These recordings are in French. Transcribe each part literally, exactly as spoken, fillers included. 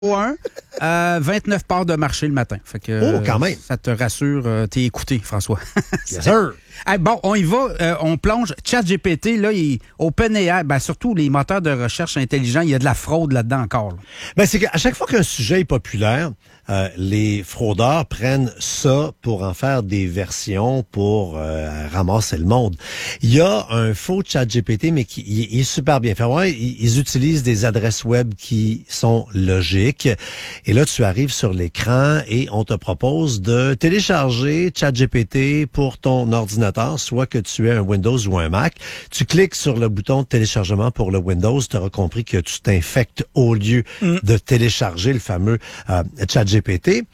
un, euh, vingt-neuf parts de marché le matin. Fait que, oh, quand même. Ça te rassure, euh, t'es écouté, François. Yes, sir. Hey, bon, on y va. Euh, on plonge. ChatGPT, là, il, OpenAI, ben, surtout les moteurs de recherche intelligents, il y a de la fraude là-dedans encore. Là. Ben, c'est qu'à chaque fois qu'un sujet est populaire, euh, les fraudeurs prennent ça pour en faire des versions pour euh, ramasser le monde. Il y a un faux ChatGPT, mais qui il, il est super bien fait. Ouais, ils, ils utilisent des adresses web qui sont logiques. Et là, tu arrives sur l'écran et on te propose de télécharger ChatGPT pour ton ordinateur, soit que tu aies un Windows ou un Mac. Tu cliques sur le bouton de téléchargement pour le Windows. Tu auras compris que tu t'infectes au lieu mm. de télécharger le fameux euh, ChatGPT.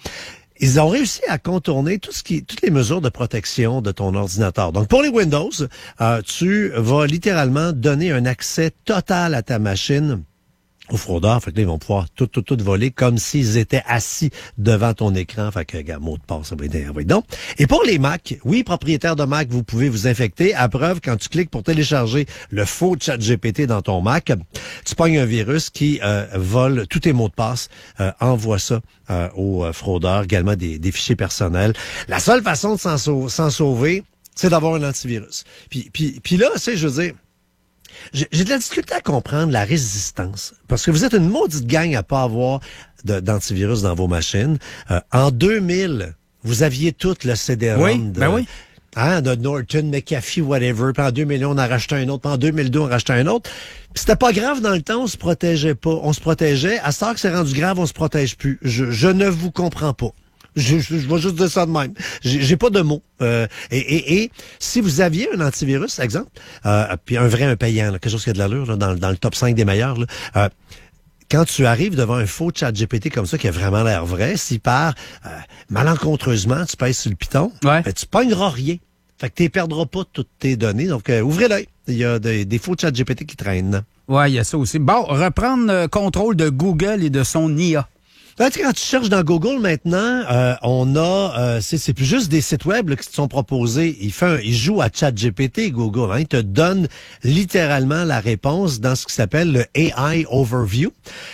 Ils ont réussi à contourner tout ce qui, toutes les mesures de protection de ton ordinateur. Donc, pour les Windows, euh, tu vas littéralement donner un accès total à ta machine aux fraudeurs. Fait que là, ils vont pouvoir tout, tout, tout voler comme s'ils étaient assis devant ton écran. Fait que, regarde, mot de passe, ça va être envoyé. Donc, et pour les Mac, oui, propriétaires de Mac, vous pouvez vous infecter. À preuve, quand tu cliques pour télécharger le faux ChatGPT dans ton Mac, tu pognes un virus qui euh, vole tous tes mots de passe, euh, envoie ça euh, aux euh, fraudeurs, également des, des fichiers personnels. La seule façon de s'en, sau- s'en sauver, c'est d'avoir un antivirus. Puis, puis, puis là, tu sais, je veux dire, J'ai, j'ai de la difficulté à comprendre la résistance. Parce que vous êtes une maudite gang à pas avoir de, d'antivirus dans vos machines. Euh, en deux mille, vous aviez tout le C D-ROM oui, de, ben oui. hein, de Norton, McAfee, whatever. Puis en deux mille, on en rachetait un autre. Puis en deux mille deux, on rachetait un autre. Puis c'était pas grave dans le temps, on se protégeait pas. On se protégeait. À ce temps que c'est rendu grave, on se protège plus. Je, je ne vous comprends pas. Je, je, je vais juste dire ça de même. J'ai, j'ai pas de mots. Euh, et, et, et si vous aviez un antivirus, exemple, euh, puis un vrai, un payant, là, quelque chose qui a de l'allure, là, dans, dans le top cinq des meilleurs, là, euh, quand tu arrives devant un faux ChatGPT comme ça qui a vraiment l'air vrai, si par euh, malencontreusement tu pèses sur le piton, ouais. ben, tu pogneras rien. Fait que tu ne perdras pas toutes tes données. Donc, euh, ouvrez l'œil. Il y a des, des faux ChatGPT qui traînent. Oui, il y a ça aussi. Bon, reprendre le contrôle de Google et de son I A. Là, tu sais, quand tu cherches dans Google maintenant, euh, on a, euh, c'est, c'est plus juste des sites web là, qui te sont proposés. Il fait, un, il joue à ChatGPT Google. Hein, il te donne littéralement la réponse dans ce qui s'appelle le A I Overview.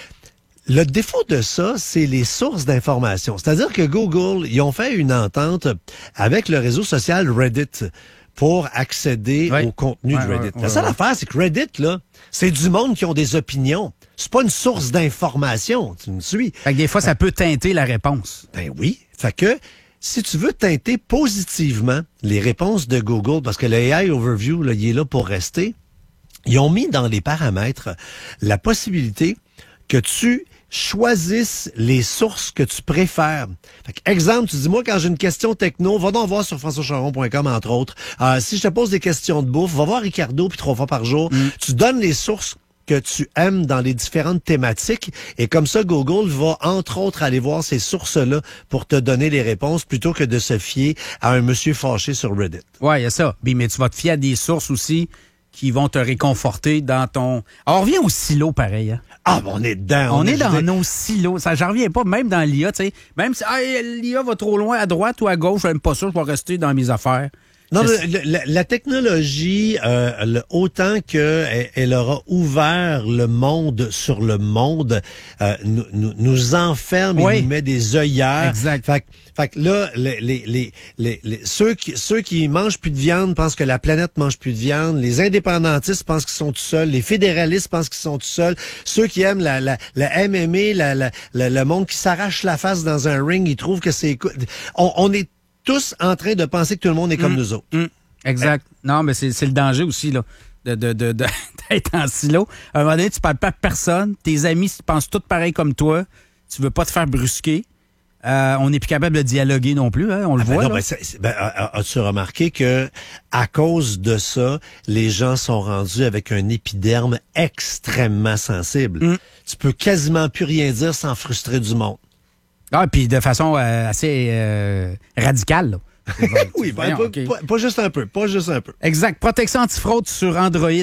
Le défaut de ça, c'est les sources d'informations. C'est-à-dire que Google, ils ont fait une entente avec le réseau social Reddit pour accéder ouais. au contenu ouais, de Reddit. Ouais, ouais, La seule ouais. affaire, c'est que Reddit, là, c'est du monde qui ont des opinions. C'est pas une source d'information. Tu me suis? Fait que des fois, ça peut teinter la réponse. Ben oui. Fait que, si tu veux teinter positivement les réponses de Google, parce que le A I Overview, là, il est là pour rester, ils ont mis dans les paramètres la possibilité que tu choisisses les sources que tu préfères. Fait que, exemple, tu dis, moi, quand j'ai une question techno, va donc voir sur françois charon point com, entre autres. Euh, si je te pose des questions de bouffe, va voir Ricardo, puis trois fois par jour. Mm. Tu donnes les sources que tu aimes dans les différentes thématiques. Et comme ça, Google va, entre autres, aller voir ces sources-là pour te donner les réponses plutôt que de se fier à un monsieur fâché sur Reddit. Oui, il y a ça. Mais tu vas te fier à des sources aussi qui vont te réconforter dans ton... Alors, on revient au silo, pareil. Hein? Ah, ben on est dedans. On, on est, est dans des... nos silos. Ça, j'en reviens pas, même dans l'I A, tu sais. Même si ah, l'I A va trop loin à droite ou à gauche, j'aime pas ça, je vais rester dans mes affaires. Non, le, la, la technologie, euh, le, autant qu'elle elle aura ouvert le monde sur le monde, euh, nous, nous, nous enferme oui. et nous met des œillères. Exact. Fait, fait que là, les, les, les, les, les, ceux, qui, ceux qui mangent plus de viande pensent que la planète mange plus de viande. Les indépendantistes pensent qu'ils sont tout seuls. Les fédéralistes pensent qu'ils sont tout seuls. Ceux qui aiment la, la, la M M A, la, la, la, le monde qui s'arrache la face dans un ring, ils trouvent que c'est... On, on est tous en train de penser que tout le monde est comme mmh, nous autres. Mmh, exact. Ouais. Non, mais c'est, c'est le danger aussi, là, de, de, de, de, d'être en silo. À un moment donné, tu parles pas à personne. Tes amis pensent tous pareil comme toi. Tu veux pas te faire brusquer. Euh, on n'est plus capable de dialoguer non plus, hein, on le ah ben voit. Non, là. Ben, c'est, c'est, ben, as-tu remarqué que à cause de ça, les gens sont rendus avec un épiderme extrêmement sensible. Mmh. Tu peux quasiment plus rien dire sans frustrer du monde. Ah, puis de façon euh, assez euh, radicale. Là. oui, ben, pas, okay. pas, pas juste un peu, pas juste un peu. Exact. Protection antifraude sur Android.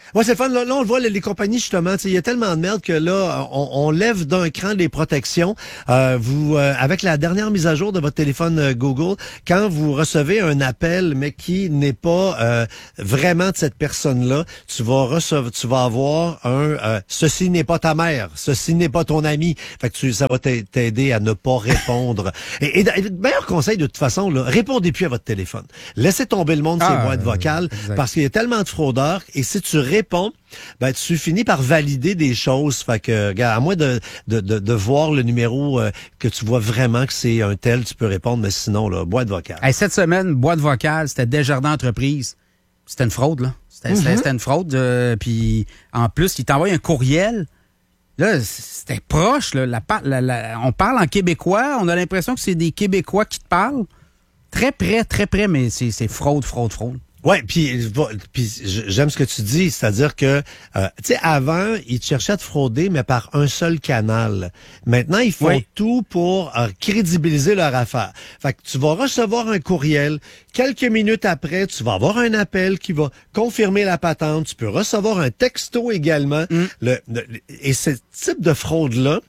Ouais, c'est le fun. Là, là, on le voit, les, les compagnies, justement, il y a tellement de merde que là, on, on lève d'un cran les protections. Euh, vous, euh, avec la dernière mise à jour de votre téléphone euh, Google, quand vous recevez un appel, mais qui n'est pas euh, vraiment de cette personne-là, tu vas recevoir, tu vas avoir un euh, ceci n'est pas ta mère, ceci n'est pas ton ami. Fait que tu, ça va t'aider à ne pas répondre. et, et, et le meilleur conseil, de toute façon, là, répondez plus à votre téléphone. Laissez tomber le monde, ah, ces boîtes vocales, euh, parce qu'il y a tellement de fraudeurs. Et si tu réponds, ben tu finis par valider des choses. Fait que, regarde, à moins de, de, de, de voir le numéro euh, que tu vois vraiment que c'est un tel, tu peux répondre, mais sinon, là, boîte vocale. Hey, cette semaine, boîte vocale, c'était Desjardins Entreprises. C'était une fraude, là. C'était, mm-hmm. c'était une fraude. Euh, puis, en plus, il t'envoie un courriel. Là, c'était proche. Là, la, la, la, on parle en québécois. On a l'impression que c'est des Québécois qui te parlent. Très près, très près, mais c'est, c'est fraude, fraude, fraude. Ouais, puis puis j'aime ce que tu dis, c'est-à-dire que euh, tu sais avant, ils te cherchaient à te frauder mais par un seul canal. Maintenant, ils font oui. tout pour euh, crédibiliser leur affaire. Fait que tu vas recevoir un courriel, quelques minutes après, tu vas avoir un appel qui va confirmer la patente, tu peux recevoir un texto également. Mm. Le, le, et ce type de fraude là,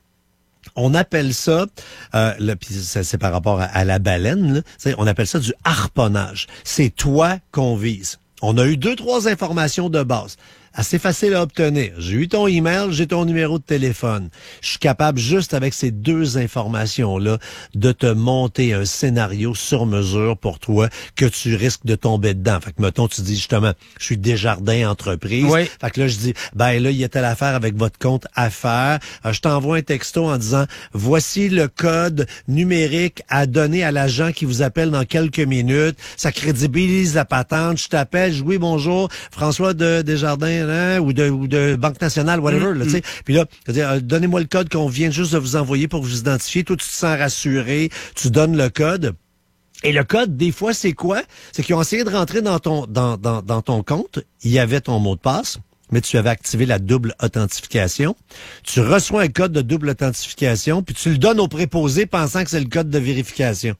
on appelle ça, euh, le, pis ça, c'est par rapport à, à la baleine, là, on appelle ça du harponnage. C'est toi qu'on vise. On a eu deux, trois informations de base. Assez facile à obtenir. J'ai eu ton email, j'ai ton numéro de téléphone. Je suis capable, juste avec ces deux informations-là, de te monter un scénario sur mesure pour toi que tu risques de tomber dedans. Fait que, mettons, tu dis justement, je suis Desjardins Entreprises. Oui. Fait que là, je dis, ben là, il y a telle affaire avec votre compte affaires. Euh, je t'envoie un texto en disant, voici le code numérique à donner à l'agent qui vous appelle dans quelques minutes. Ça crédibilise la patente. Je t'appelle, je dis, oui, bonjour, François de Desjardins, ou de, ou de Banque Nationale, whatever, mmh, là, tu sais. Puis là, euh, donnez-moi le code qu'on vient juste de vous envoyer pour vous identifier. Toi, tu te sens rassuré, tu donnes le code. Et le code, des fois, c'est quoi? C'est qu'ils ont essayé de rentrer dans ton, dans, dans, dans ton compte. Il y avait ton mot de passe, mais tu avais activé la double authentification. Tu reçois un code de double authentification, puis tu le donnes au préposé pensant que c'est le code de vérification.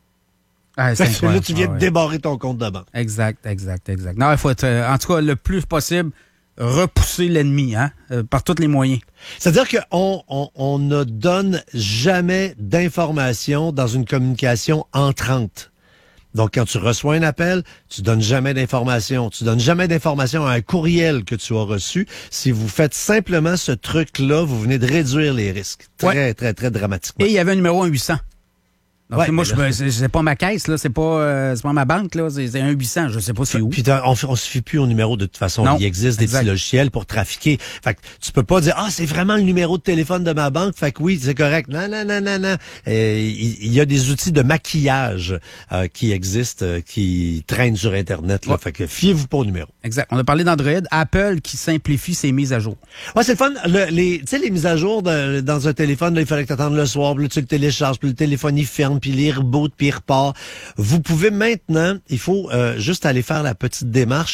Ah, c'est là, tu viens ah, ouais. de débarrer ton compte de banque. Exact, exact, exact. Non, il faut être, euh, en tout cas, le plus possible, repousser l'ennemi, hein, euh, par tous les moyens. C'est-à-dire qu'on on, on ne donne jamais d'informations dans une communication entrante. Donc, quand tu reçois un appel, tu donnes jamais d'informations. Tu donnes jamais d'informations à un courriel que tu as reçu. Si vous faites simplement ce truc-là, vous venez de réduire les risques. Très, ouais. très, très, très dramatiquement. Et il y avait un numéro un huit cents. Donc, ouais, moi, je me, c'est, c'est pas ma caisse, là, c'est pas, euh, c'est pas ma banque, là, c'est, c'est un huit cents, je sais pas c'est où. Puis on, on se fie plus au numéro de toute façon. Non, il existe exact. Des petits logiciels pour trafiquer. Fait que tu peux pas dire, ah, c'est vraiment le numéro de téléphone de ma banque, fait que oui, c'est correct. Non, non, non, non, non. Euh, il, il y a des outils de maquillage euh, qui existent, euh, qui traînent sur Internet, là. Ouais. Fait que fiez-vous pas au numéro. Exact. On a parlé d'Android, Apple qui simplifie ses mises à jour. Ouais, c'est le fun. Le, les, tu sais, les mises à jour de, dans un téléphone, là, il fallait que t'attendes le soir, puis là, tu le télécharges, puis le téléphone, il ferme, puis il reboot, puis il repart. Vous pouvez maintenant, il faut euh, juste aller faire la petite démarche,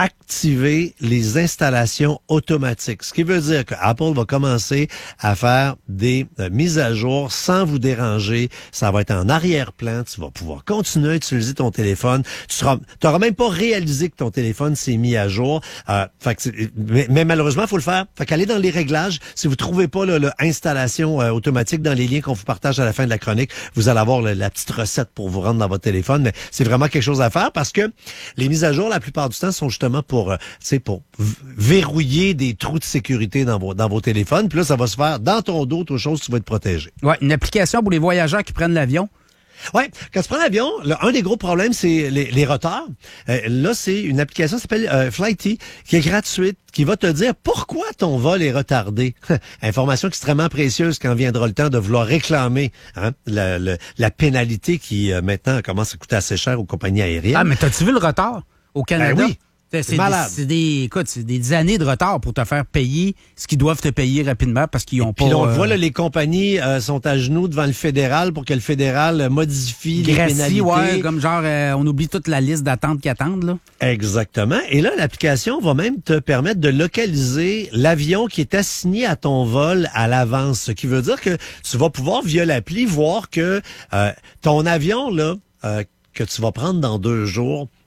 activer les installations automatiques. Ce qui veut dire que Apple va commencer à faire des euh, mises à jour sans vous déranger. Ça va être en arrière-plan. Tu vas pouvoir continuer à utiliser ton téléphone. Tu seras, t'auras même pas réalisé que ton téléphone s'est mis à jour. Euh, fait que mais, mais malheureusement, il faut le faire. Fait qu'allez dans les réglages. Si vous trouvez pas l'installation euh, automatique dans les liens qu'on vous partage à la fin de la chronique, vous allez avoir la, la petite recette pour vous rendre dans votre téléphone, mais c'est vraiment quelque chose à faire parce que les mises à jour, la plupart du temps, sont justement pour, euh, tu sais, pour v- verrouiller des trous de sécurité dans vos, dans vos téléphones. Puis là, ça va se faire dans ton dos, autre chose, tu vas être protégé. Ouais, une application pour les voyageurs qui prennent l'avion. Ouais, quand tu prends l'avion, là, un des gros problèmes, c'est les, les retards. Euh, là, c'est une application qui s'appelle euh, Flighty, qui est gratuite, qui va te dire pourquoi ton vol est retardé. Information extrêmement précieuse quand viendra le temps de vouloir réclamer hein, la, la, la pénalité qui, euh, maintenant, commence à coûter assez cher aux compagnies aériennes. Ah, mais t'as-tu vu le retard au Canada? Ben oui. C'est, c'est, des, c'est des, écoute, c'est des années de retard pour te faire payer ce qu'ils doivent te payer rapidement parce qu'ils ont pas. Puis là, on euh... voit là, les compagnies euh, sont à genoux devant le fédéral pour que le fédéral modifie Gracie, les pénalités. Ouais, comme genre, euh, on oublie toute la liste d'attentes qui attendent là. Exactement. Et là, l'application va même te permettre de localiser l'avion qui est assigné à ton vol à l'avance, ce qui veut dire que tu vas pouvoir via l'appli voir que euh, ton avion là euh, que tu vas prendre dans deux jours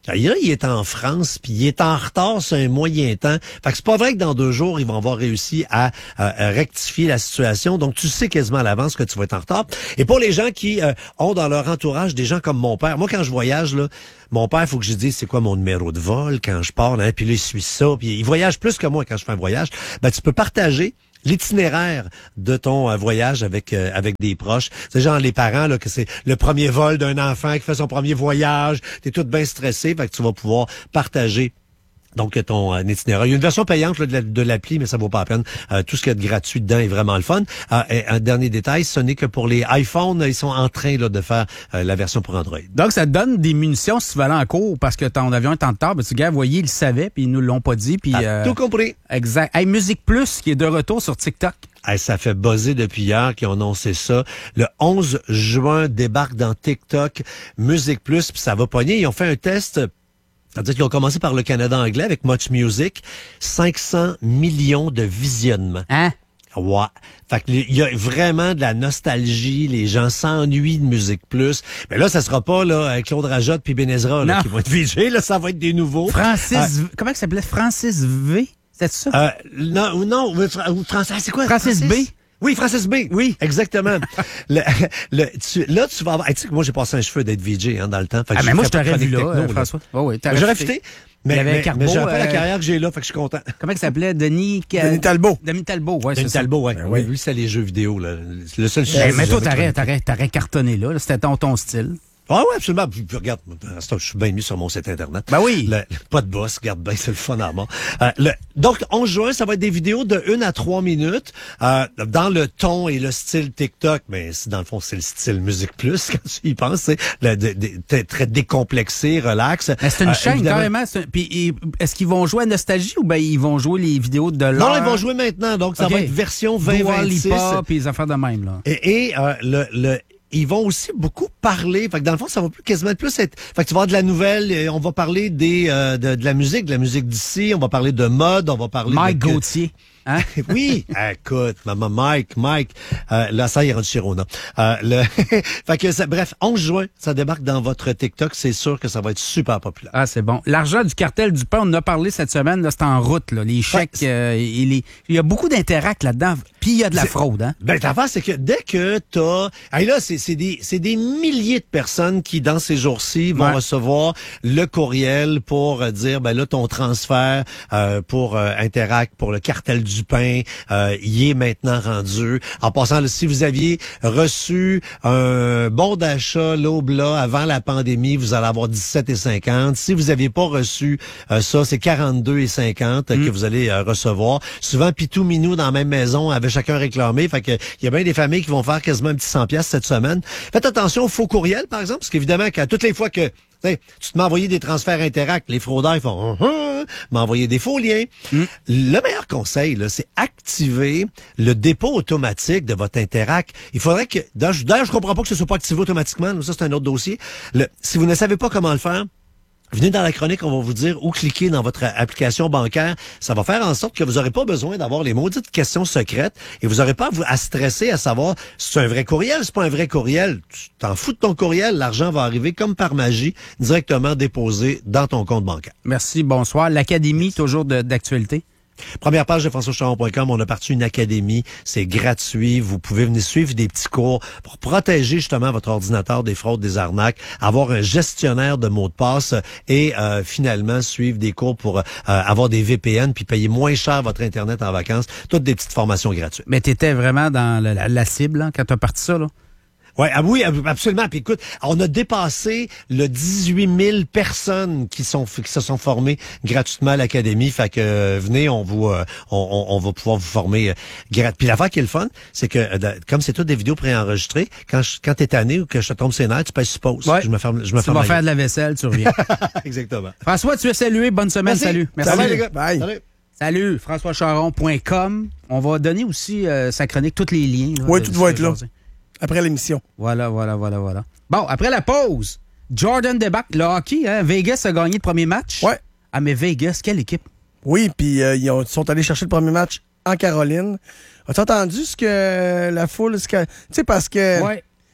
Là, il est en France, puis il est en retard sur un moyen temps. Fait que c'est pas vrai que dans deux jours, ils vont avoir réussi à, à, à rectifier la situation. Donc, tu sais quasiment à l'avance que tu vas être en retard. Et pour les gens qui euh, ont dans leur entourage des gens comme mon père, moi, quand je voyage, là, mon père, il faut que je dise c'est quoi mon numéro de vol quand je pars, là, puis là, il suit ça, puis il voyage plus que moi quand je fais un voyage. Ben, tu peux partager l'itinéraire de ton euh, voyage avec euh, avec des proches. C'est genre les parents, là, que c'est le premier vol d'un enfant qui fait son premier voyage. T'es tout bien stressé, fait que tu vas pouvoir partager donc ton euh, itinéraire. Il y a une version payante là, de, la, de l'appli, mais ça vaut pas la peine. Euh, tout ce qu'il y a de gratuit dedans est vraiment le fun. Euh, et un dernier détail, ce n'est que pour les iPhones, ils sont en train là, de faire euh, la version pour Android. Donc, ça te donne des munitions si tu vas aller en cours parce que ton avion est en retard. Ben, tu gars, voyez, ils le savaient, puis ils nous l'ont pas dit. Puis, Ah, euh, tout compris. Exact. Hey, Musique Plus, qui est de retour sur TikTok. Hey, ça fait buzzer depuis hier qu'ils ont annoncé ça. Le onze juin, débarque dans TikTok Musique Plus, puis ça va pogner. Ils ont fait un test. C'est-à-dire qu'ils ont commencé par le Canada anglais avec Much Music. cinq cents millions de visionnements. Hein? Ouais. Fait que il y a vraiment de la nostalgie. Les gens s'ennuient de Musique Plus. Mais là, ça sera pas là Claude Rajotte puis Benezra là, qui vont être V J. Là, ça va être des nouveaux. Francis, Euh, comment il s'appelait? Francis V? C'est ça? Euh, non, non, Francis, c'est quoi? Francis, Francis? B? Oui, Francis B. Oui, exactement. le, le, tu, là, tu vas avoir... Hey, tu sais que moi, j'ai passé un cheveu d'être V J hein, dans le temps. Fait que Ah, mais je moi, ferais je pas de t'aurais vu là, chronique techno, euh, François. Oh, oui, Mais j'aurais fité. Mais, Il y avait mais, Carbo, mais j'aurais pas euh, la carrière que j'ai là, fait que je suis content. Comment il s'appelait? Denis... Denis Talbot. Denis Talbot, ouais, Denis c'est ça. Talbot, ouais. Ben oui, oui. lui, c'est les jeux vidéo, là. Le seul sujet. Ben, que mais toi, j'avais t'aurais, chronique. t'aurais, t'aurais cartonné là. là. C'était ton, ton style. Ah oui, absolument. Puis, puis regarde, je suis bien mis sur mon site Internet. Ben oui. Le, pas de boss, regarde bien, c'est le fun à mort. Euh, le, donc, onze juin, ça va être des vidéos de une à trois minutes euh, dans le ton et le style TikTok. Mais dans le fond, c'est le style Musique Plus, quand tu y penses. C'est le, de, de, très décomplexé, relax. Ben, c'est une Euh, chaîne, évidemment. carrément. C'est un- Puis, et- est-ce qu'ils vont jouer à Nostalgie ou ben ils vont jouer les vidéos de l'heure? Non, ils vont jouer maintenant. Donc, ça Ok. va être version vingt Dua vingt-six. Lipa, puis les affaires de même, là. Et, et euh, le, le, ils vont aussi beaucoup parler. Fait que dans le fond, ça va plus quasiment plus être. Fait que tu vas avoir de la nouvelle. Et on va parler des euh, de, de la musique, de la musique d'ici. On va parler de mode. On va parler Mike de. Gauthier. Hein? Oui, écoute, maman Mike, Mike, euh, là ça il rentre chez Rona. Euh, le fait que ça, bref, onze juin, ça débarque dans votre TikTok, c'est sûr que ça va être super populaire. Ah, c'est bon. L'argent du cartel du pain, on en a parlé cette semaine, là, c'est en route, là. Les chèques, Ouais. euh, et les... il y a beaucoup d'interact là-dedans. Puis il y a de la C'est- fraude, hein? Ben l'affaire c'est que dès que t'as, hey, là c'est c'est des c'est des milliers de personnes qui dans ces jours-ci vont Ouais. recevoir le courriel pour euh, dire ben là ton transfert euh, pour euh, Interact pour le cartel du pain, euh, il est maintenant rendu. En passant, là, si vous aviez reçu un bon d'achat l'Obla avant la pandémie, vous allez avoir dix-sept et cinquante. Si vous n'aviez pas reçu euh, ça, c'est quarante-deux et cinquante euh, que vous allez euh, recevoir. Souvent, Pitou, Minou dans la même maison avait chacun réclamé. Fait que il y a bien des familles qui vont faire quasiment un petit cent piastres cette semaine. Faites attention aux faux courriels, par exemple, parce qu'évidemment, qu'à toutes les fois que t'sais, tu te m'as envoyé des transferts Interact, les fraudeurs ils font hum, hum, m'envoyer des faux liens. Le meilleur conseil, là, c'est activer le dépôt automatique de votre Interact. Il faudrait que... D'ailleurs, je d'ailleurs, je comprends pas que ce soit pas activé automatiquement. Ça, c'est un autre dossier. Le, si vous ne savez pas comment le faire, venez dans la chronique, on va vous dire où cliquer dans votre application bancaire. Ça va faire en sorte que vous n'aurez pas besoin d'avoir les maudites questions secrètes et vous n'aurez pas à, vous, à stresser à savoir si c'est un vrai courriel, si c'est pas un vrai courriel. Tu t'en fous de ton courriel, l'argent va arriver comme par magie, directement déposé dans ton compte bancaire. Merci, bonsoir. L'Académie, toujours de- d'actualité. Première page de françois charon point com, on a parti une académie, c'est gratuit, vous pouvez venir suivre des petits cours pour protéger justement votre ordinateur des fraudes, des arnaques, avoir un gestionnaire de mots de passe et euh, finalement suivre des cours pour euh, avoir des V P N puis payer moins cher votre Internet en vacances, toutes des petites formations gratuites. Mais t'étais vraiment dans la, la- la cible, hein, quand t'as parti ça, là. Ouais, ah oui, absolument. Puis écoute, on a dépassé le dix-huit mille personnes qui sont qui se sont formées gratuitement à l'académie. Fait que euh, venez, on vous euh, on, on, on va pouvoir vous former euh, gratuitement. Puis l'affaire qui est le fun, c'est que euh, comme c'est toutes des vidéos préenregistrées, quand je, quand t'es tanné ou que je te tombe ses nerfs, tu pèses suppose. Ouais. Je me ferme je me Tu ferme vas la faire gueule. de la vaisselle, tu reviens. Exactement. François, tu es salué. Bonne semaine. Merci. Salut. Merci. Salut les gars. Bye. Salut. Salut, françois charon point com. On va donner aussi euh, sa chronique, tous les liens. Là, Oui, de tout ce va que être là. j'ai. Après l'émission. Voilà, voilà, voilà, voilà. Bon, après la pause, Jordan débarque. Le hockey, hein? Vegas a gagné le premier match. Ouais. Ah, mais Vegas, quelle équipe? Oui, puis euh, ils ont- sont allés chercher le premier match en Caroline. As-tu entendu ce que la foule... ce que- Tu sais, parce que... Ouais.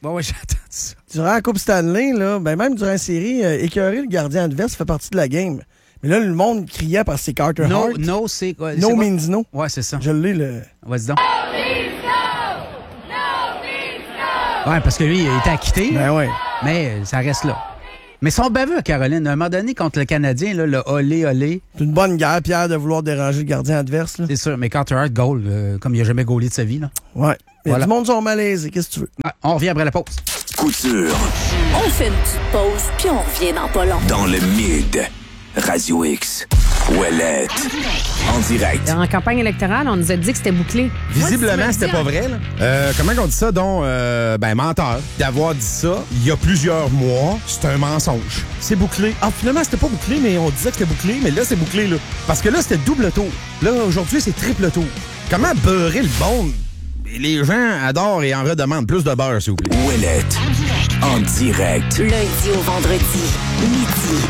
Ouais, ouais, j'ai entendu ça. Durant la Coupe Stanley, là, ben même durant la série, euh, écœurer le gardien adverse fait partie de la game. Mais là, le monde criait parce que c'est Carter No, Hart. no, c'est quoi? No c'est quoi? means no. Ouais, c'est ça. Je l'ai, le... Vas-y donc. Ouais, parce que lui, il a été acquitté. Ben ouais. Mais ça reste là. Mais ils sont baveux, Caroline. À un moment donné, contre le Canadien, là, le olé, olé. C'est une bonne guerre, Pierre, de vouloir déranger le gardien adverse. Là. C'est sûr. Mais Carter Hart, goal, euh, comme il n'a jamais goalé de sa vie. Là. Ouais. Il y a Voilà. du monde sont malaisés. Qu'est-ce que tu veux? Ouais, on revient après la pause. Couture On fait une petite pause, puis on revient dans pas long. dans le mid. Radio X. Ouellette. En direct. En campagne électorale, on nous a dit que c'était bouclé. Visiblement, c'était pas vrai. Là. Euh, comment on dit ça, donc? Euh, ben, menteur. D'avoir dit ça il y a plusieurs mois, c'est un mensonge. C'est bouclé. Ah, finalement, c'était pas bouclé, mais on disait que c'était bouclé, mais là, c'est bouclé, là. Parce que là, c'était double tour. Là, aujourd'hui, c'est triple tour. Comment beurrer le bon? Les gens adorent et en redemandent plus de beurre, s'il vous plaît. Ouellette. En direct. Du lundi au vendredi, midi.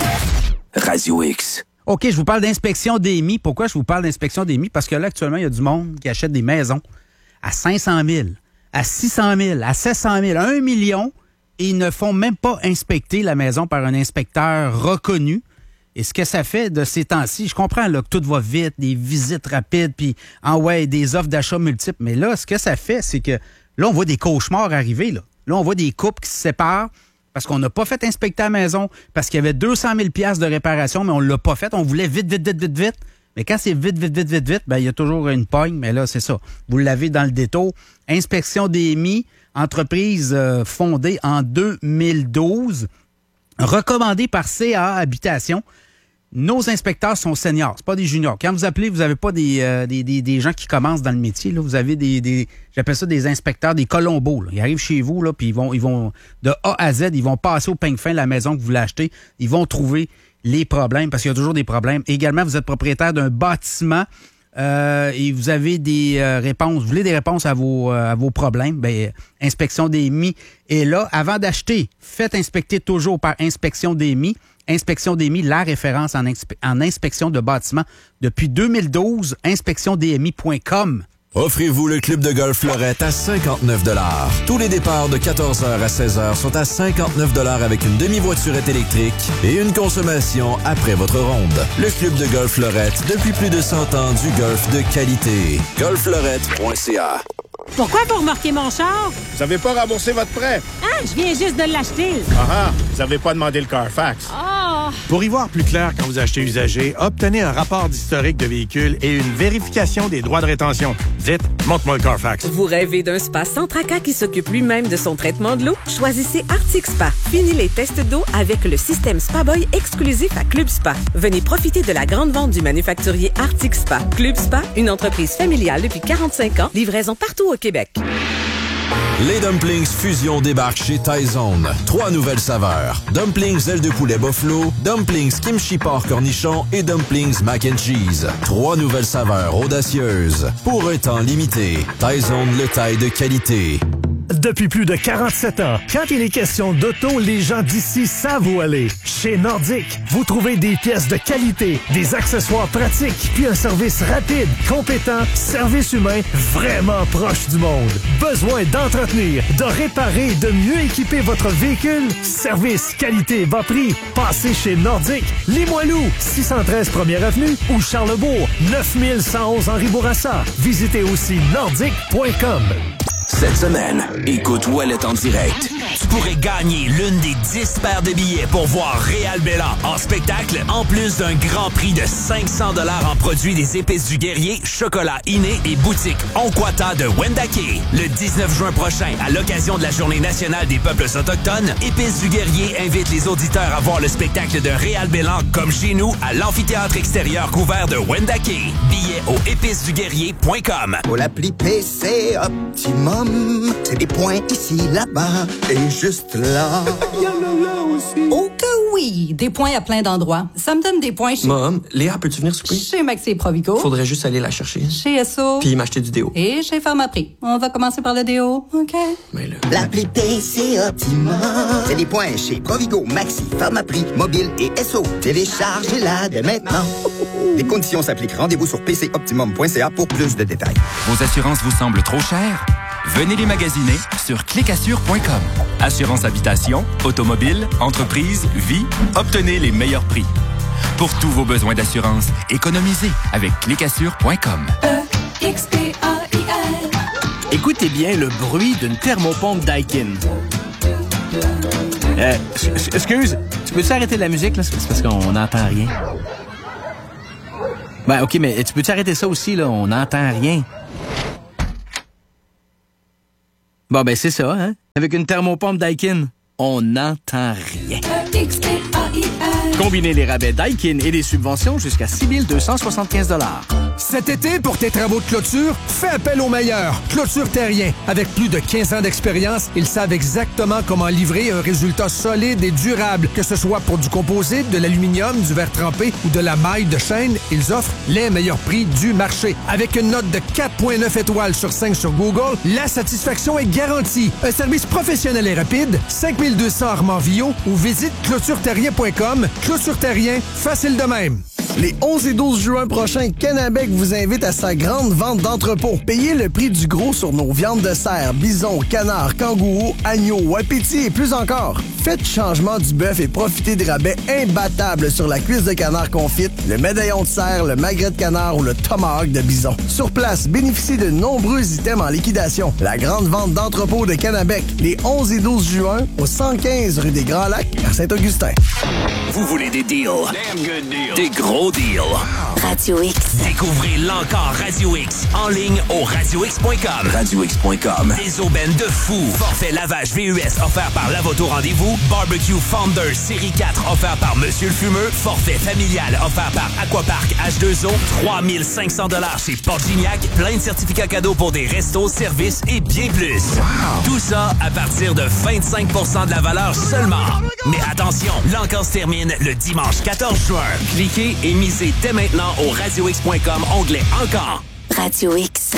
Radio X. OK, je vous parle d'inspection D M I. Pourquoi je vous parle d'inspection D M I? Parce que là, actuellement, il y a du monde qui achète des maisons à cinq cent mille, à six cent mille, à sept cent mille, à un million, et ils ne font même pas inspecter la maison par un inspecteur reconnu. Et ce que ça fait de ces temps-ci, je comprends là, que tout va vite, des visites rapides, puis en ouais, des offres d'achat multiples. Mais là, ce que ça fait, c'est que là, on voit des cauchemars arriver. Là, là on voit des couples qui se séparent parce qu'on n'a pas fait inspecter la maison, parce qu'il y avait deux cent mille dollars de réparation, mais on ne l'a pas fait. On voulait vite, vite, vite, vite, vite. Mais quand c'est vite, vite, vite, vite, vite, ben il y a toujours une pogne. Mais là, c'est ça. Vous l'avez dans le détour. Inspection D M I, entreprise euh, fondée en deux mille douze, recommandée par C A Habitation. Nos inspecteurs sont seniors, c'est pas des juniors. Quand vous appelez, vous n'avez pas des, euh, des, des, des gens qui commencent dans le métier. Là. Vous avez des, des j'appelle ça des inspecteurs, des colombos. Là. Ils arrivent chez vous, là, puis ils vont, ils vont de A à Z, ils vont passer au peigne fin la maison que vous l'achetez. Ils vont trouver les problèmes, parce qu'il y a toujours des problèmes. Également, vous êtes propriétaire d'un bâtiment euh, et vous avez des euh, réponses. Vous voulez des réponses à vos, euh, à vos problèmes. Bien, Inspection D M I est là. Avant d'acheter, faites inspecter toujours par Inspection D M I. Inspection D M I, la référence en, inspe- en inspection de bâtiments depuis deux mille douze, inspection d m i point com. Offrez-vous le club de golf Fleurette à cinquante-neuf dollars. Tous les départs de quatorze heures à seize heures sont à cinquante-neuf dollars avec une demi-voiturette électrique et une consommation après votre ronde. Le club de golf Fleurette, depuis plus de cent ans, du golf de qualité. golf fleurette point c a. Pourquoi vous remorquez mon char? Vous n'avez pas remboursé votre prêt. Ah, je viens juste de l'acheter. Ah ah, vous n'avez pas demandé le Carfax. Oh! Pour y voir plus clair quand vous achetez usagé, obtenez un rapport d'historique de véhicule et une vérification des droits de rétention. Vite, montre-moi le Carfax. Vous rêvez d'un spa sans tracas qui s'occupe lui-même de son traitement de l'eau? Choisissez Arctic Spa. Fini les tests d'eau avec le système Spa Boy exclusif à Club Spa. Venez profiter de la grande vente du manufacturier Arctic Spa. Club Spa, une entreprise familiale depuis quarante-cinq ans, livraison partout au Québec. Les Dumplings Fusion débarquent chez Tyzone. Trois nouvelles saveurs. Dumplings ailes de poulet buffalo, Dumplings kimchi porc cornichon et Dumplings mac and cheese. Trois nouvelles saveurs audacieuses. Pour un temps limité. Tyzone, le taille de qualité. Depuis plus de quarante-sept ans, quand il est question d'auto, les gens d'ici savent où aller. Chez Nordic, vous trouvez des pièces de qualité, des accessoires pratiques, puis un service rapide, compétent, service humain vraiment proche du monde. Besoin d'entretenir, de réparer, de mieux équiper votre véhicule? Service, qualité, bas prix. Passez chez Nordic, Limoilou, six cent treize première avenue ou Charlebourg, neuf mille cent onze Henri Bourassa. Visitez aussi nordic point com. Cette semaine, écoute Ouellette en direct. Tu pourrais gagner l'une des dix paires de billets pour voir Réal Bélan en spectacle, en plus d'un grand prix de cinq cents dollars en produits des Épices du Guerrier, chocolat inné et boutique Onkwata de Wendake. Le dix-neuf juin prochain, à l'occasion de la Journée nationale des peuples autochtones, Épices du Guerrier invite les auditeurs à voir le spectacle de Réal Bélan comme chez nous à l'amphithéâtre extérieur couvert de Wendake. Billets au épices du guerrier point com. Pour l'appli P C Optimum, c'est des points ici, là-bas et juste là. Il y en a là aussi. Oh que oui! Des points à plein d'endroits. Ça me donne des points chez... Mom, Léa, peux-tu venir souper? Chez Maxi Provigo. Faudrait juste aller la chercher. Chez S O. Puis m'acheter du déo. Et chez Pharmaprix. On va commencer par le déo, OK? Mais là... L'appli P C Optimum, c'est des points chez Provigo, Maxi, Pharmaprix, Mobile et S O. Téléchargez-la dès maintenant. Les conditions s'appliquent. Rendez-vous sur p c optimum point c a pour plus de détails. Vos assurances vous semblent trop chères? Venez les magasiner sur clic assure point com. Assurance habitation, automobile, entreprise, vie, obtenez les meilleurs prix. Pour tous vos besoins d'assurance, économisez avec clic assure point com. E X P A I L. Écoutez bien le bruit d'une thermopompe Daikin. Euh, excuse, tu peux-tu arrêter la musique, là? C'est parce qu'on n'entend rien. Ben, OK, mais tu peux-tu arrêter ça aussi, là? On n'entend rien. Bon, ben, c'est ça, hein? Avec une thermopompe Daikin, on n'entend rien. E X P A I L. Combinez les rabais Daikin et les subventions jusqu'à six mille deux cent soixante-quinze dollars. Cet été, pour tes travaux de clôture, fais appel aux meilleurs. Clôture Terrien. Avec plus de quinze ans d'expérience, ils savent exactement comment livrer un résultat solide et durable. Que ce soit pour du composite, de l'aluminium, du verre trempé ou de la maille de chêne, ils offrent les meilleurs prix du marché. Avec une note de quatre virgule neuf étoiles sur cinq sur Google, la satisfaction est garantie. Un service professionnel et rapide, cinq mille deux cents Armand-Villot ou visite clôture terrien point com. Clôture Terrien, facile de même. Les onze et douze juin prochains, Canabec vous invite à sa grande vente d'entrepôt. Payez le prix du gros sur nos viandes de cerf, bison, canard, kangourou, agneau, wapiti et plus encore. Faites changement du bœuf et profitez de rabais imbattables sur la cuisse de canard confite, le médaillon de cerf, le magret de canard ou le tomahawk de bison. Sur place, bénéficiez de nombreux items en liquidation. La grande vente d'entrepôt de Canabec, les onze et douze juin, au cent quinze rue des Grands Lacs, à Saint-Augustin. Vous voulez des deals? Damn good deals. Des gros deals. Radio X. Découvrez l'encore Radio X en ligne au radio x point com. radio x point com. Des aubaines de fou. Forfait lavage V U S offert par Lavoto Rendez-vous. Barbecue Founder Série quatre offert par Monsieur le Fumeux. Forfait familial offert par Aquapark H deux O. trois mille cinq cents dollars chez Portgignac. Plein de certificats cadeaux pour des restos, services et bien plus. Wow. Tout ça à partir de vingt-cinq pour cent de la valeur seulement. Mais attention, l'encore se termine le dimanche quatorze juin. Cliquez et misez dès maintenant au radio x point com, onglet encore. Radio X.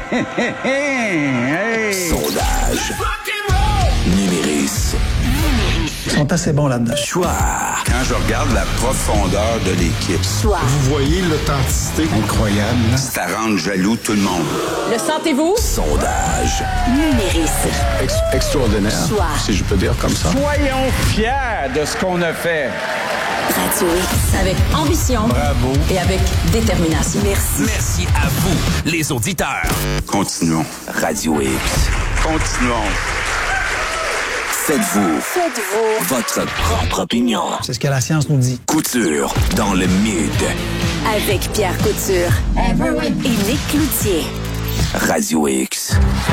Sondage. Numéris. Ils sont assez bons là-dedans. Choix. Quand je regarde la profondeur de l'équipe, Choix. Vous voyez l'authenticité incroyable. Là? Ça rend jaloux tout le monde. Le sentez-vous? Sondage. Numéris. Ex- extraordinaire. Choix. Si je peux dire comme ça. Soyons fiers de ce qu'on a fait. Radio X. Avec ambition. Bravo. Et avec détermination. Merci. Merci à vous, les auditeurs. Continuons. Radio X. Continuons. Faites-vous. Faites-vous. Votre propre opinion. C'est ce que la science nous dit. Couture dans le mid. Avec Pierre Couture. Et Nick Cloutier. Radio X.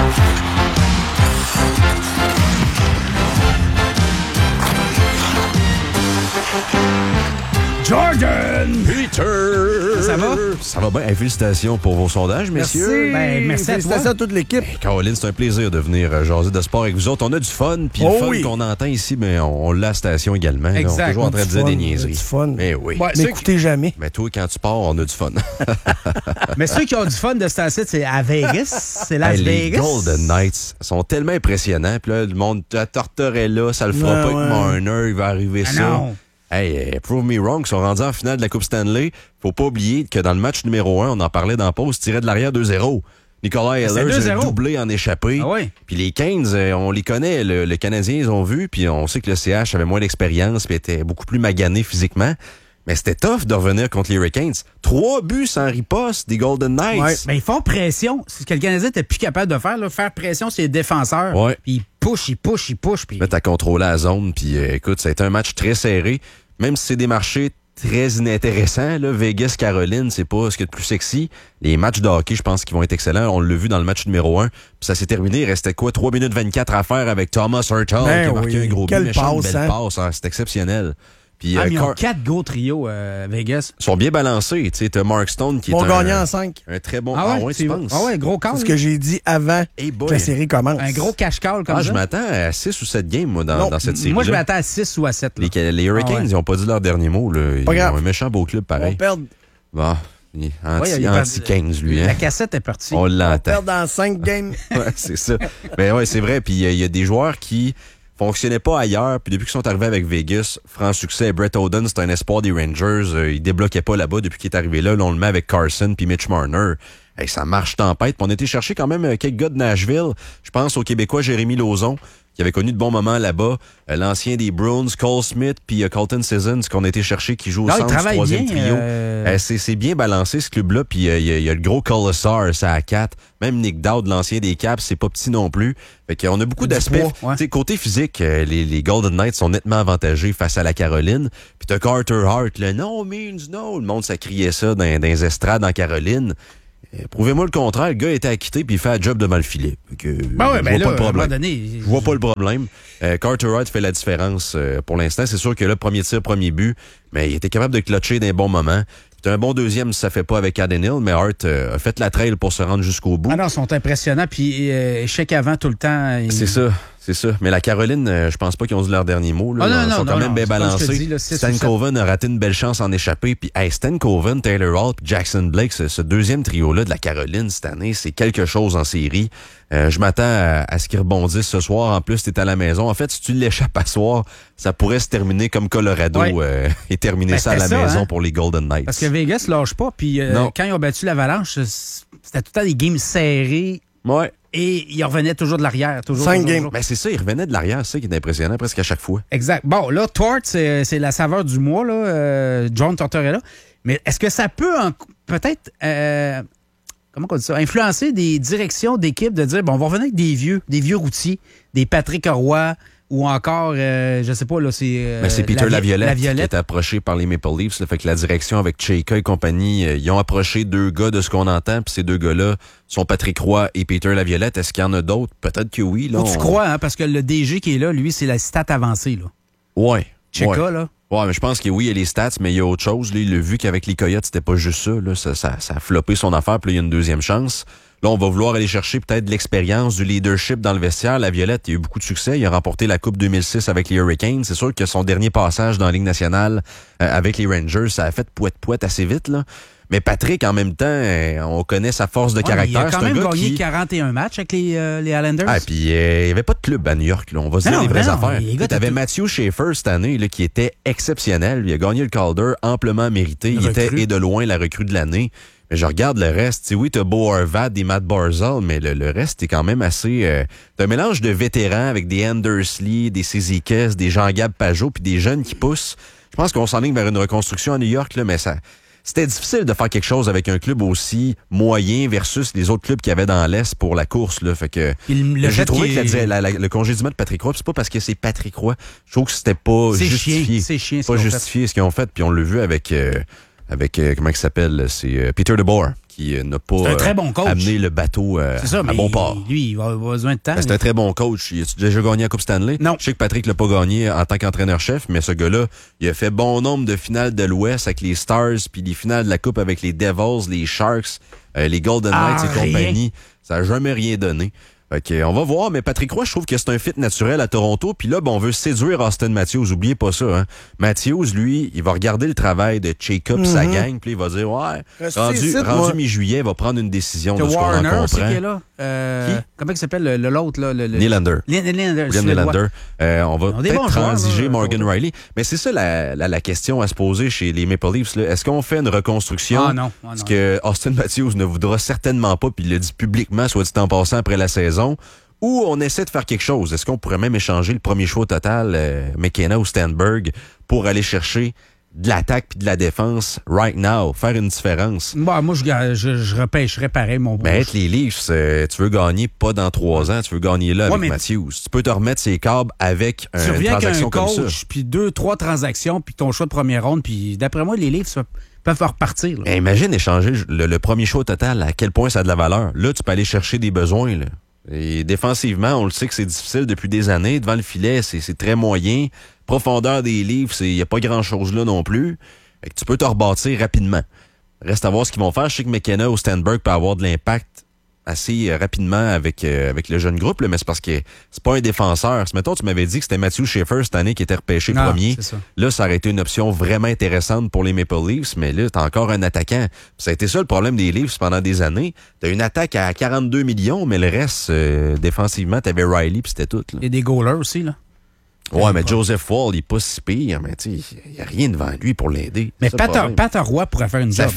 Jordan! Peter! Ça va? Ça va bien. Hey, félicitations pour vos sondages, messieurs. Merci. Ben, merci à Félicitations toi. à toute l'équipe. Hey, Caroline, c'est un plaisir de venir euh, jaser de sport avec vous autres. On a du fun, puis Oh le fun oui. qu'on entend ici, mais on, on l'a à la station également. Là. Exact. On est toujours en train de Du dire fun, des niaiseries. du fun. Mais oui. Ouais, Mais ceux écoutez jamais. Mais toi, quand tu pars, on a du fun. Mais ceux qui ont du fun de ce temps-ci, c'est à Vegas. C'est Las Hey, les Vegas. Golden Knights sont tellement impressionnants. Puis là, le monde, la Tortorella, ça le fera Ouais, pas ouais. avec Marner, il va arriver Ah ça. non. Hey, eh, prove me wrong, ils sont rendus en finale de la Coupe Stanley. Faut pas oublier que dans le match numéro un, on en parlait dans la pause, tirait de l'arrière deux zéro. Nicolas C'est Ehlers deux a zéro. doublé en échappé. Ah oui. Puis les Canes, euh, on les connaît. Le, le Canadien, ils ont vu. Puis on sait que le C H avait moins d'expérience puis était beaucoup plus magané physiquement. Mais c'était tough de revenir contre les Hurricanes. Trois buts sans riposte des Golden Knights. Ouais. Mais ils font pression. C'est ce que le Canadien n'était plus capable de faire. Là. Faire pression sur les défenseurs. Ouais. Puis ils pushent, ils pushent, ils pushent. Puis... Mettre à contrôler la zone. Puis euh, écoute, ça a été un match très serré. Même si c'est des marchés très inintéressants, là, Vegas, Caroline, c'est pas ce qu'il y a de plus sexy. Les matchs de hockey, je pense qu'ils vont être excellents. On l'a vu dans le match numéro un. Puis ça s'est terminé. Il restait quoi? trois minutes vingt-quatre à faire avec Thomas Hurtel Ben qui a marqué oui. un gros Quelle but. Méchante passe, belle hein? passe. Hein? C'est exceptionnel. Puis, Ah, euh, mais ils ont Car- quatre go trio euh, Vegas. Ils sont bien balancés. Tu sais, t'as Mark Stone qui Bon est gagnant un, en cinq. un très bon... Ah ouais, ouais, c'est- tu penses? ah ouais, gros call. C'est ce que j'ai dit avant Hey boy. que la série commence. Un gros cache-call comme Ah, ça. je m'attends à six ou sept games, moi, dans, Non, dans cette série. Moi, je m'attends à six ou à sept. Là. Les, les Hurricanes, Ah ouais. ils n'ont pas dit leur dernier mot. Là. Ils Pas ont grave. un méchant beau club, On pareil. perd, Bon, il est anti, Ouais, il a anti-Keynes, lui. La Hein? cassette est partie. On on l'entend. perd dans cinq games. Ouais, c'est ça. Mais ouais, c'est vrai. Puis il y, y a des joueurs qui fonctionnaient pas ailleurs. Puis depuis qu'ils sont arrivés avec Vegas, franc succès. Brett Oden, c'est un espoir des Rangers. Euh, il débloquait pas là-bas depuis qu'il est arrivé là. Là, on le met avec Carson puis Mitch Marner. Hey, ça marche tempête. Puis on a été chercher quand même quelques gars de Nashville. Je pense au Québécois Jérémy Lauzon, qui avait connu de bons moments là-bas. Euh, l'ancien des Bruins, Cole Smith, puis euh, Colton Sissons, qu'on a été chercher, qui joue au non, centre du troisième bien, trio. Euh... Euh, c'est, c'est bien balancé, ce club-là. Puis il euh, y, y a le gros Colasar, ça à quatre. Même Nick Dowd, l'ancien des Caps, c'est pas petit non plus. Fait qu'on a beaucoup d'aspects. Ouais. Côté physique, euh, les, les Golden Knights sont nettement avantagés face à la Caroline. Puis t'as Carter Hart, le « No means no ». Le monde, ça criait ça dans, dans les estrades en Caroline. Prouvez-moi le contraire, le gars était acquitté puis il fait un job devant le filet. Que, ben ouais, je ben vois là, pas le problème. Donné, je vois pas le problème. Euh, Carter Hart fait la différence euh, pour l'instant. C'est sûr que là, premier tir, premier but, mais il était capable de clutcher d'un bon moment. C'est un bon deuxième si ça fait pas avec Adden Hill, mais Hart euh, a fait la trail pour se rendre jusqu'au bout. Ah non, ils sont impressionnants. Puis euh, échec avant tout le temps. Il... C'est ça. C'est ça. Mais la Caroline, euh, je pense pas qu'ils ont dit leur dernier mot. Là. Ah non, Ils non, sont non, quand même non, bien balancés. Dis, là, Stan Coven a raté une belle chance en échapper. Puis hey, Stan Coven, Taylor Hall, puis Jackson Blake, ce, ce deuxième trio-là de la Caroline cette année, c'est quelque chose en série. Euh, je m'attends à, à ce qu'ils rebondissent ce soir. En plus, t'es à la maison. En fait, si tu l'échappes à soir, ça pourrait se terminer comme Colorado ouais. euh, et terminer ben, ça à la ça, maison hein? pour les Golden Knights. Parce que Vegas lâche pas. Puis euh, quand ils ont battu l'Avalanche, c'était tout le temps des games serrés. Ouais. Et il revenait toujours de l'arrière. Toujours, Cinq toujours, games. toujours. Ben c'est ça, il revenait de l'arrière. C'est ça qui est impressionnant presque à chaque fois. Exact. Bon, là, Tort, c'est, c'est la saveur du mois, là, euh, John Tortorella. Mais est-ce que ça peut en, peut-être, euh, comment on dit ça, influencer des directions d'équipe de dire, bon, on va revenir avec des vieux, des vieux routiers, des Patrick Roy, ou encore, euh, je sais pas, là, c'est... Euh, ben, c'est Peter la, Laviolette, Laviolette qui est approché par les Maple Leafs. Là, fait que la direction avec Chayka et compagnie, euh, ils ont approché deux gars de ce qu'on entend, puis ces deux gars-là sont Patrick Roy et Peter Laviolette. Est-ce qu'il y en a d'autres? Peut-être que oui. Là, Faut que tu on... crois, hein, parce que le D G qui est là, lui, c'est la stat avancée, là. Ouais. Chayka, ouais. là. Ouais, mais je pense que oui, il y a les stats, mais il y a autre chose. Là, il a vu qu'avec les Coyotes, c'était pas juste ça. Là, ça, ça, ça a floppé son affaire, puis là, il y a une deuxième chance. Là, on va vouloir aller chercher peut-être de l'expérience, du leadership dans le vestiaire. La Violette, il a eu beaucoup de succès. Il a remporté la Coupe deux mille six avec les Hurricanes. C'est sûr que son dernier passage dans la Ligue nationale euh, avec les Rangers, ça a fait pouette-pouette assez vite, là. Mais Patrick, en même temps, euh, on connaît sa force de ouais, caractère. Il a quand c'est même un gars gagné qui... quarante et un matchs avec les, euh, les Islanders. Ah, puis euh, il n'y avait pas de club à New York, là. On va se dire non, les vraies non, affaires. Tu avais tout... Matthew Schaefer cette année, là, qui était exceptionnel. Il a gagné le Calder, amplement mérité. Il recrue. était, et de loin, la recrue de l'année. Mais je regarde le reste. T'sais, oui, t'as Bo Horvat, des Matt Barzal, mais le, le reste est quand même assez... Euh, t'as un mélange de vétérans avec des Anders Lee, des Cézikes, des Jean-Gab Pajot, puis des jeunes qui poussent. Je pense qu'on s'enligne vers une reconstruction à New York, là, mais ça... C'était difficile de faire quelque chose avec un club aussi moyen versus les autres clubs qu'il y avait dans l'Est pour la course. Là. Fait que le j'ai trouvé est... que la, la, la, le congédiement de Patrick Roy, c'est pas parce que c'est Patrick Roy. Je trouve que c'était pas c'est justifié. Chien, c'est chien, pas justifié fait. Ce qu'ils ont fait. Puis on l'a vu avec, euh, avec euh, comment il s'appelle? C'est euh, Peter DeBoer qui euh, n'a pas c'est un très bon coach. euh, amené le bateau euh, c'est ça, à mais bon port. Lui, il va avoir besoin de temps. Ben, c'est un très bon coach. Il a déjà gagné la Coupe Stanley? Non. Je sais que Patrick l'a pas gagné en tant qu'entraîneur-chef, mais ce gars-là, il a fait bon nombre de finales de l'Ouest avec les Stars, puis les finales de la Coupe avec les Devils, les Sharks, euh, les Golden Knights ah, et rien. compagnie. Ça n'a jamais rien donné. Fait que, on va voir, mais Patrick Roy, je trouve que c'est un fit naturel à Toronto. Puis là, ben, on veut séduire Austin Matthews. Oubliez pas ça. Hein. Matthews, lui, il va regarder le travail de Jacob, mm-hmm. sa gang, puis il va dire, ouais, Restez rendu, ici, rendu mi-juillet, il va prendre une décision de ce qu'on en comprend. C'est qui est là? Euh, qui? Comment il s'appelle le, le, l'autre? Là, le, le... Nylander. Nylander. William Nylander. Euh, on va peut-être bons transiger joueurs, Morgan là. Riley. Mais c'est ça la, la, la question à se poser chez les Maple Leafs. Là. Est-ce qu'on fait une reconstruction? Ah non. Ah, non. Ce que Austin Matthews ne voudra certainement pas, puis il l'a dit publiquement, soit dit en passant après la saison. Ou on essaie de faire quelque chose. Est-ce qu'on pourrait même échanger le premier choix au total, euh, McKenna ou Stenberg, pour aller chercher de l'attaque puis de la défense right now, faire une différence? Bah, moi, je, je, je repêcherais pareil mon Mais être les Leafs, euh, tu veux gagner pas dans trois ans, tu veux gagner là ouais, avec Matthews. Tu peux te remettre ses câbles avec euh, une transaction comme ça. Puis deux, trois transactions, puis ton choix de première ronde, puis d'après moi, les Leafs peuvent faire repartir. Là. Imagine échanger le, le premier choix au total, à quel point ça a de la valeur. Là, tu peux aller chercher des besoins, là. Et défensivement, on le sait que c'est difficile depuis des années. Devant le filet, c'est, c'est très moyen. Profondeur des livres, il n'y a pas grand-chose là non plus. Fait que tu peux te rebâtir rapidement. Reste à voir ce qu'ils vont faire. Je sais que McKenna ou Stenberg peut avoir de l'impact assez euh, rapidement avec euh, avec le jeune groupe, là, mais c'est parce que c'est pas un défenseur. Si, mettons, tu m'avais dit que c'était Matthew Schaefer cette année qui était repêché non, premier. Ça. Là, ça aurait été une option vraiment intéressante pour les Maple Leafs, mais là, t'as encore un attaquant. Puis ça a été ça le problème des Leafs pendant des années. T'as une attaque à quarante-deux millions, mais le reste, euh, défensivement, t'avais Riley puis c'était tout. Là. Et des goalers aussi, là. Ouais, mais Joseph Wall, il est pas si pire, mais tu sais, il n'y a rien devant lui pour l'aider. Mais Pat Roy pourrait faire une ça job. fit.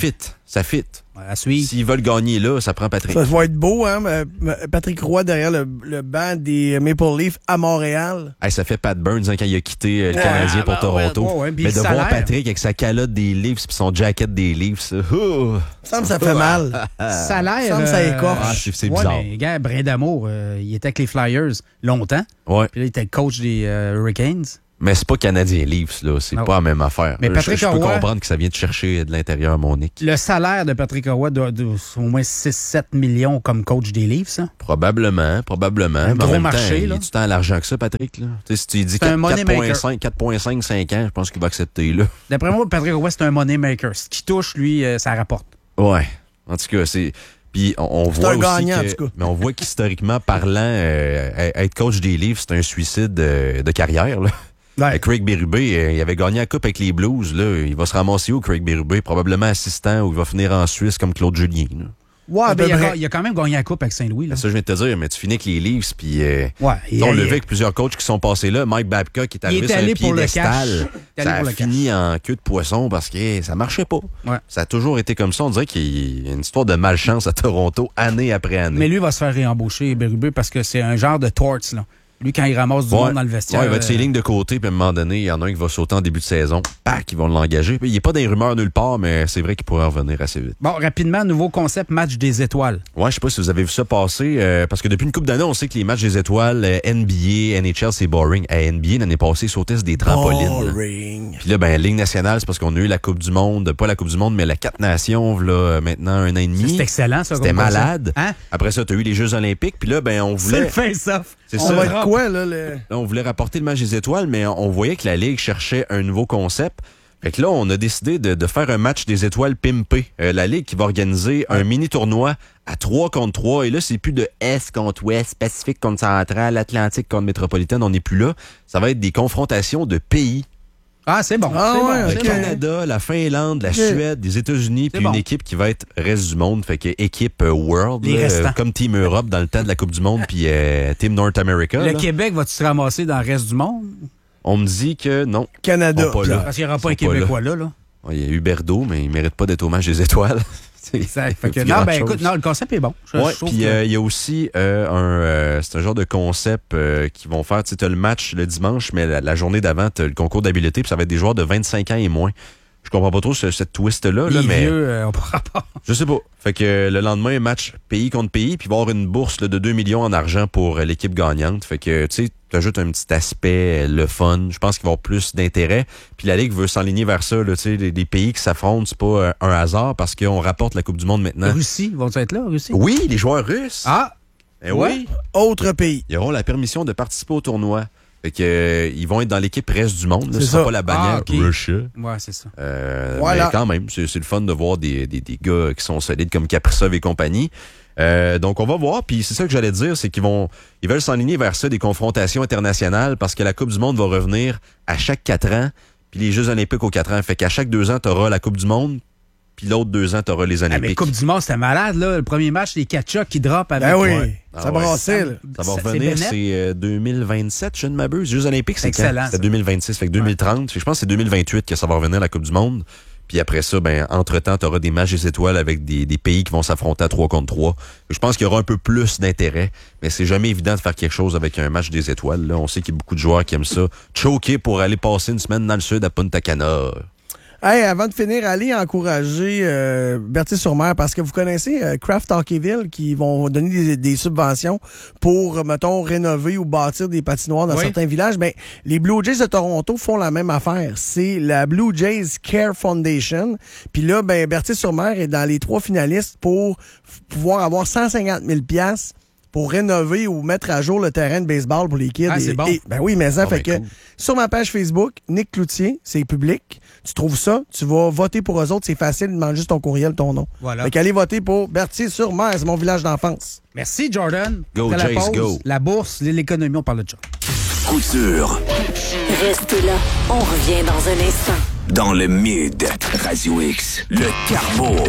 Ça fit. À suivre. S'ils veulent gagner là, ça prend Patrick. Ça va être beau, hein? Patrick Roy derrière le, le banc des Maple Leafs à Montréal. Hey, ça fait Pat Burns hein, quand il a quitté euh, le Canadien ah, pour ben, Toronto. Ouais, ouais, mais de salaire. Voir Patrick avec sa calotte des Leafs et son jacket des Leafs, oh, ça me ça fait mal. Salaire. Ça me ça écorche. Ah, c'est bizarre. Ouais, mais gars, Brin d'Amour, euh, il était avec les Flyers longtemps. Ouais. Puis là, il était coach des euh, Hurricanes. Mais c'est pas Canadien Leafs, là. C'est non. pas la même affaire. Mais Patrick je, je peux Roy, comprendre que ça vient de chercher de l'intérieur, mon Nick. Le salaire de Patrick Roy doit, doit au moins six sept millions comme coach des Leafs, ça? Probablement, probablement. Un mais gros en même marché, temps, là. Il est-tu tant à l'argent que ça, Patrick, là? Tu sais, si tu dis quatre virgule cinq, cinq ans, je pense qu'il va accepter, là. D'après moi, Patrick Roy, c'est un money maker. Ce qui touche, lui, euh, ça rapporte. Ouais. En tout cas, c'est... Puis on, on voit un aussi gagnant, que, en tout cas. mais on voit qu'historiquement parlant, euh, être coach des Leafs, c'est un suicide de, de carrière, là. Ouais. Craig Berube, il avait gagné la coupe avec les Blues. Là. Il va se ramasser où, Craig Berube? Probablement assistant ou il va finir en Suisse comme Claude Julien. Là. Ouais, ben, il, a, il a quand même gagné la coupe avec Saint-Louis. Là. Ça, je viens de te dire, mais tu finis avec les Leafs, puis euh, ouais, on l'a vu avec plusieurs coachs qui sont passés là. Mike Babcock qui est arrivé sur un piédestal. Ça a fini en queue de poisson parce que hey, ça marchait pas. Ouais. Ça a toujours été comme ça. On dirait qu'il y a une histoire de malchance à Toronto, année après année. Mais lui va se faire réembaucher, Berube, parce que c'est un genre de torts, là. Lui, quand il ramasse du ouais. monde dans le vestiaire... Ouais, il va être ses euh... lignes de côté, puis à un moment donné, il y en a un qui va sauter en début de saison. Pac, ils vont l'engager. Il n'est pas dans les rumeurs nulle part, mais c'est vrai qu'il pourrait revenir assez vite. Bon, rapidement, nouveau concept, match des étoiles. Ouais, je sais pas si vous avez vu ça passer, euh, parce que depuis une couple d'années, on sait que les matchs des étoiles, euh, N B A, N H L, c'est boring. À N B A, l'année passée, ils sautaient sur des trampolines. Boring. Puis là, ben, Ligue nationale, c'est parce qu'on a eu la Coupe du Monde, pas la Coupe du Monde, mais la Quatre Nations, là, maintenant un an et demi. C'est excellent, ça. C'était malade. Hein? Après ça, tu as eu les Jeux olympiques, puis là, ben, on voulait... C'est le face-off. C'est on ça. va être quoi, là? Le... Là, on voulait rapporter le match des étoiles, mais on voyait que la Ligue cherchait un nouveau concept. Fait que là, on a décidé de, de faire un match des étoiles pimpé. Euh, la Ligue qui va organiser un mini-tournoi à trois contre trois. Et là, c'est plus de Est contre Ouest, Pacifique contre Central, Atlantique contre Métropolitaine. On n'est plus là. Ça va être des confrontations de pays. Ah, c'est bon. Ah, c'est ouais, bon. Le okay. Canada, la Finlande, la okay. Suède, les États-Unis, puis bon. une équipe qui va être reste du monde. Fait que équipe euh, World, les là, euh, comme Team Europe dans le temps de la Coupe du Monde, puis euh, Team North America. Le là. Québec va-tu se ramasser dans le reste du monde? On me dit que non. Canada. Pas là. Parce qu'il n'y aura pas un Québécois là. là, là. Il y a Huberdeau, mais il ne mérite pas d'être au match des étoiles. Exact. Fait que, non, ben écoute, non, le concept est bon. Oui, puis il que... euh, y a aussi euh, un, euh, c'est un genre de concept euh, qu'ils vont faire. Tu sais, as le match le dimanche, mais la, la journée d'avant, tu as le concours d'habileté, puis ça va être des joueurs de vingt-cinq ans et moins. Je comprends pas trop ce, cette twist-là. Là, mais vieux, euh, on pourra pas. Je sais pas. Fait que le lendemain, match pays contre pays, puis il va y avoir une bourse là, de deux millions en argent pour euh, l'équipe gagnante. Fait que, tu sais, tu ajoutes un petit aspect, euh, le fun. Je pense qu'il va y avoir plus d'intérêt. Puis la Ligue veut s'enligner vers ça. Tu sais, les, les pays qui s'affrontent, c'est pas euh, un hasard parce qu'on rapporte la Coupe du Monde maintenant. Russie, vont-ils être là, Russie? Oui, les joueurs russes. Ah! Eh ouais. oui. Autre pays. Ils auront la permission de participer au tournoi. Fait que euh, ils vont être dans l'équipe reste du monde. Là, ce sera pas la bannière ah, okay. Russia. Ouais, c'est ça. Euh, voilà. Mais quand même, c'est, c'est le fun de voir des, des, des gars qui sont solides comme Kaprizov et compagnie. Euh, donc on va voir. Puis c'est ça que j'allais dire, c'est qu'ils vont, ils veulent s'enligner vers ça, des confrontations internationales, parce que la Coupe du Monde va revenir à chaque quatre ans, puis les Jeux olympiques aux quatre ans. Fait qu'à chaque deux ans, t'auras la Coupe du Monde. Puis l'autre deux ans, t'auras les Olympiques. Ah, mais Coupe du Monde, c'était malade, là. Le premier match, les Kachuk qui drop avec... Ben oui, ouais. ça ah, brassait, ouais. là. Ça va revenir, c'est, c'est euh, deux mille vingt-sept, je ne m'abuse. Les Jeux Olympiques, c'est excellent. Quand? C'est deux mille vingt-six, fait que deux mille trente. Ouais. Je pense que c'est deux mille vingt-huit que ça va revenir, la Coupe du Monde. Puis après ça, ben, entre-temps, t'auras des matchs des étoiles avec des, des pays qui vont s'affronter à trois contre trois. Je pense qu'il y aura un peu plus d'intérêt, mais c'est jamais évident de faire quelque chose avec un match des étoiles. Là, on sait qu'il y a beaucoup de joueurs qui aiment ça. Choquer pour aller passer une semaine dans le sud à Punta Cana. Hey, avant de finir, allez encourager euh, Berthier-sur-Mer, parce que vous connaissez euh, Craft Hockeyville qui vont donner des, des subventions pour, mettons, rénover ou bâtir des patinoires dans oui. certains villages. Ben, les Blue Jays de Toronto font la même affaire. C'est la Blue Jays Care Foundation. Puis là, ben, Berthier-sur-Mer est dans les trois finalistes pour f- pouvoir avoir cent cinquante mille dollars pour rénover ou mettre à jour le terrain de baseball pour les kids. Ah, et, c'est bon. Et, ben oui, mais ça oh, fait ben que cool. sur ma page Facebook, Nick Cloutier, c'est public. Tu trouves ça, tu vas voter pour eux autres, c'est facile, demande juste ton courriel, ton nom. Voilà. Fait qu'allez voter pour Berthier-sur-Mer, c'est mon village d'enfance. Merci, Jordan. Go, Après Jace, la pause, go. La bourse, l'économie, on parle de ça. Couture. Restez là, on revient dans un instant. Dans le Mid, Radio X, le Carbo.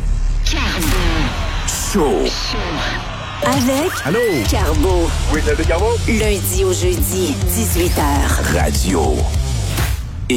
Carbo. Show. Avec Allô? Carbo. Oui, c'est le Carbo. Lundi au jeudi, dix-huit heures. Radio X.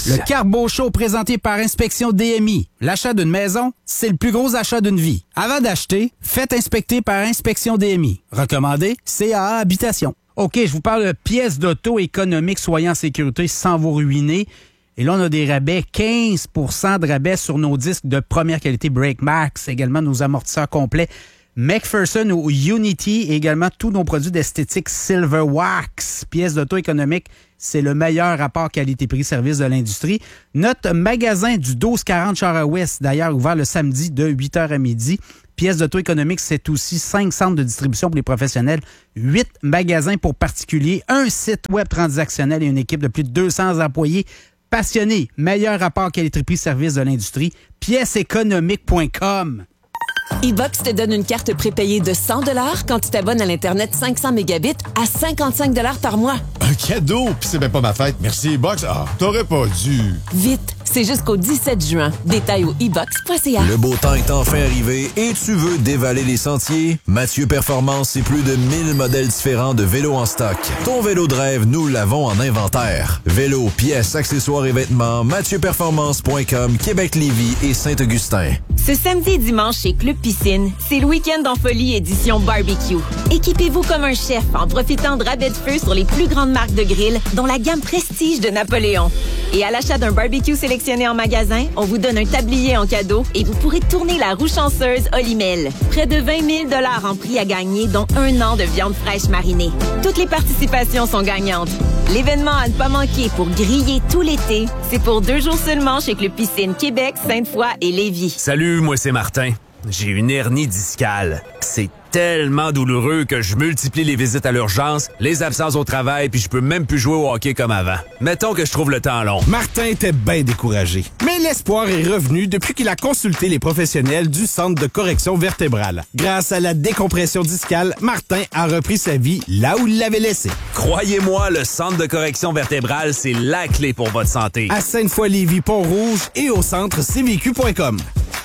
Le Carbo Show présenté par Inspection D M I. L'achat d'une maison, c'est le plus gros achat d'une vie. Avant d'acheter, faites inspecter par Inspection D M I. Recommandé, C A A Habitation. OK, je vous parle de pièces d'auto économiques, soyez en sécurité sans vous ruiner. Et là, on a des rabais, quinze pour cent de rabais sur nos disques de première qualité Brake Max, également nos amortisseurs complets McPherson ou Unity, et également tous nos produits d'esthétique Silver Wax. Pièces d'auto économiques, c'est le meilleur rapport qualité-prix-service de l'industrie. Notre magasin du douze quarante Charest, d'ailleurs, ouvert le samedi de huit heures à midi. Pièces d'auto économiques, c'est aussi cinq centres de distribution pour les professionnels, huit magasins pour particuliers, un site web transactionnel et une équipe de plus de deux cents employés passionnés. Meilleur rapport qualité-prix-service de l'industrie, pièces économiques point com. E-Box te donne une carte prépayée de cent dollars quand tu t'abonnes à l'Internet cinq cents mégabits à cinquante-cinq dollars par mois. Un cadeau? Puis c'est même pas ma fête. Merci, E-Box. Ah, t'aurais pas dû. Vite, c'est jusqu'au dix-sept juin. Détails au e box point c a. Le beau temps est enfin arrivé et tu veux dévaler les sentiers? Mathieu Performance, c'est plus de mille modèles différents de vélos en stock. Ton vélo de rêve, nous l'avons en inventaire. Vélos, pièces, accessoires et vêtements, mathieu performance point com, Québec-Lévis et Saint-Augustin. Ce samedi et dimanche chez Club Piscine, c'est le week-end en folie édition barbecue. Équipez-vous comme un chef en profitant de rabais de feu sur les plus grandes marques de grill, dont la gamme Prestige de Napoléon. Et à l'achat d'un barbecue sélectionné en magasin, on vous donne un tablier en cadeau et vous pourrez tourner la roue chanceuse Olimel. Près de vingt mille dollars en prix à gagner, dont un an de viande fraîche marinée. Toutes les participations sont gagnantes. L'événement à ne pas manquer pour griller tout l'été, c'est pour deux jours seulement chez Club Piscine Québec, Sainte-Foy et Lévis. Salut, moi c'est Martin. J'ai une hernie discale. C'est tellement douloureux que je multiplie les visites à l'urgence, les absences au travail, puis je peux même plus jouer au hockey comme avant. Mettons que je trouve le temps long. Martin était bien découragé. Mais l'espoir est revenu depuis qu'il a consulté les professionnels du Centre de correction vertébrale. Grâce à la décompression discale, Martin a repris sa vie là où il l'avait laissée. Croyez-moi, le Centre de correction vertébrale, c'est la clé pour votre santé. À Sainte-Foy-Lévis, Pont-Rouge et au centre c v q point com.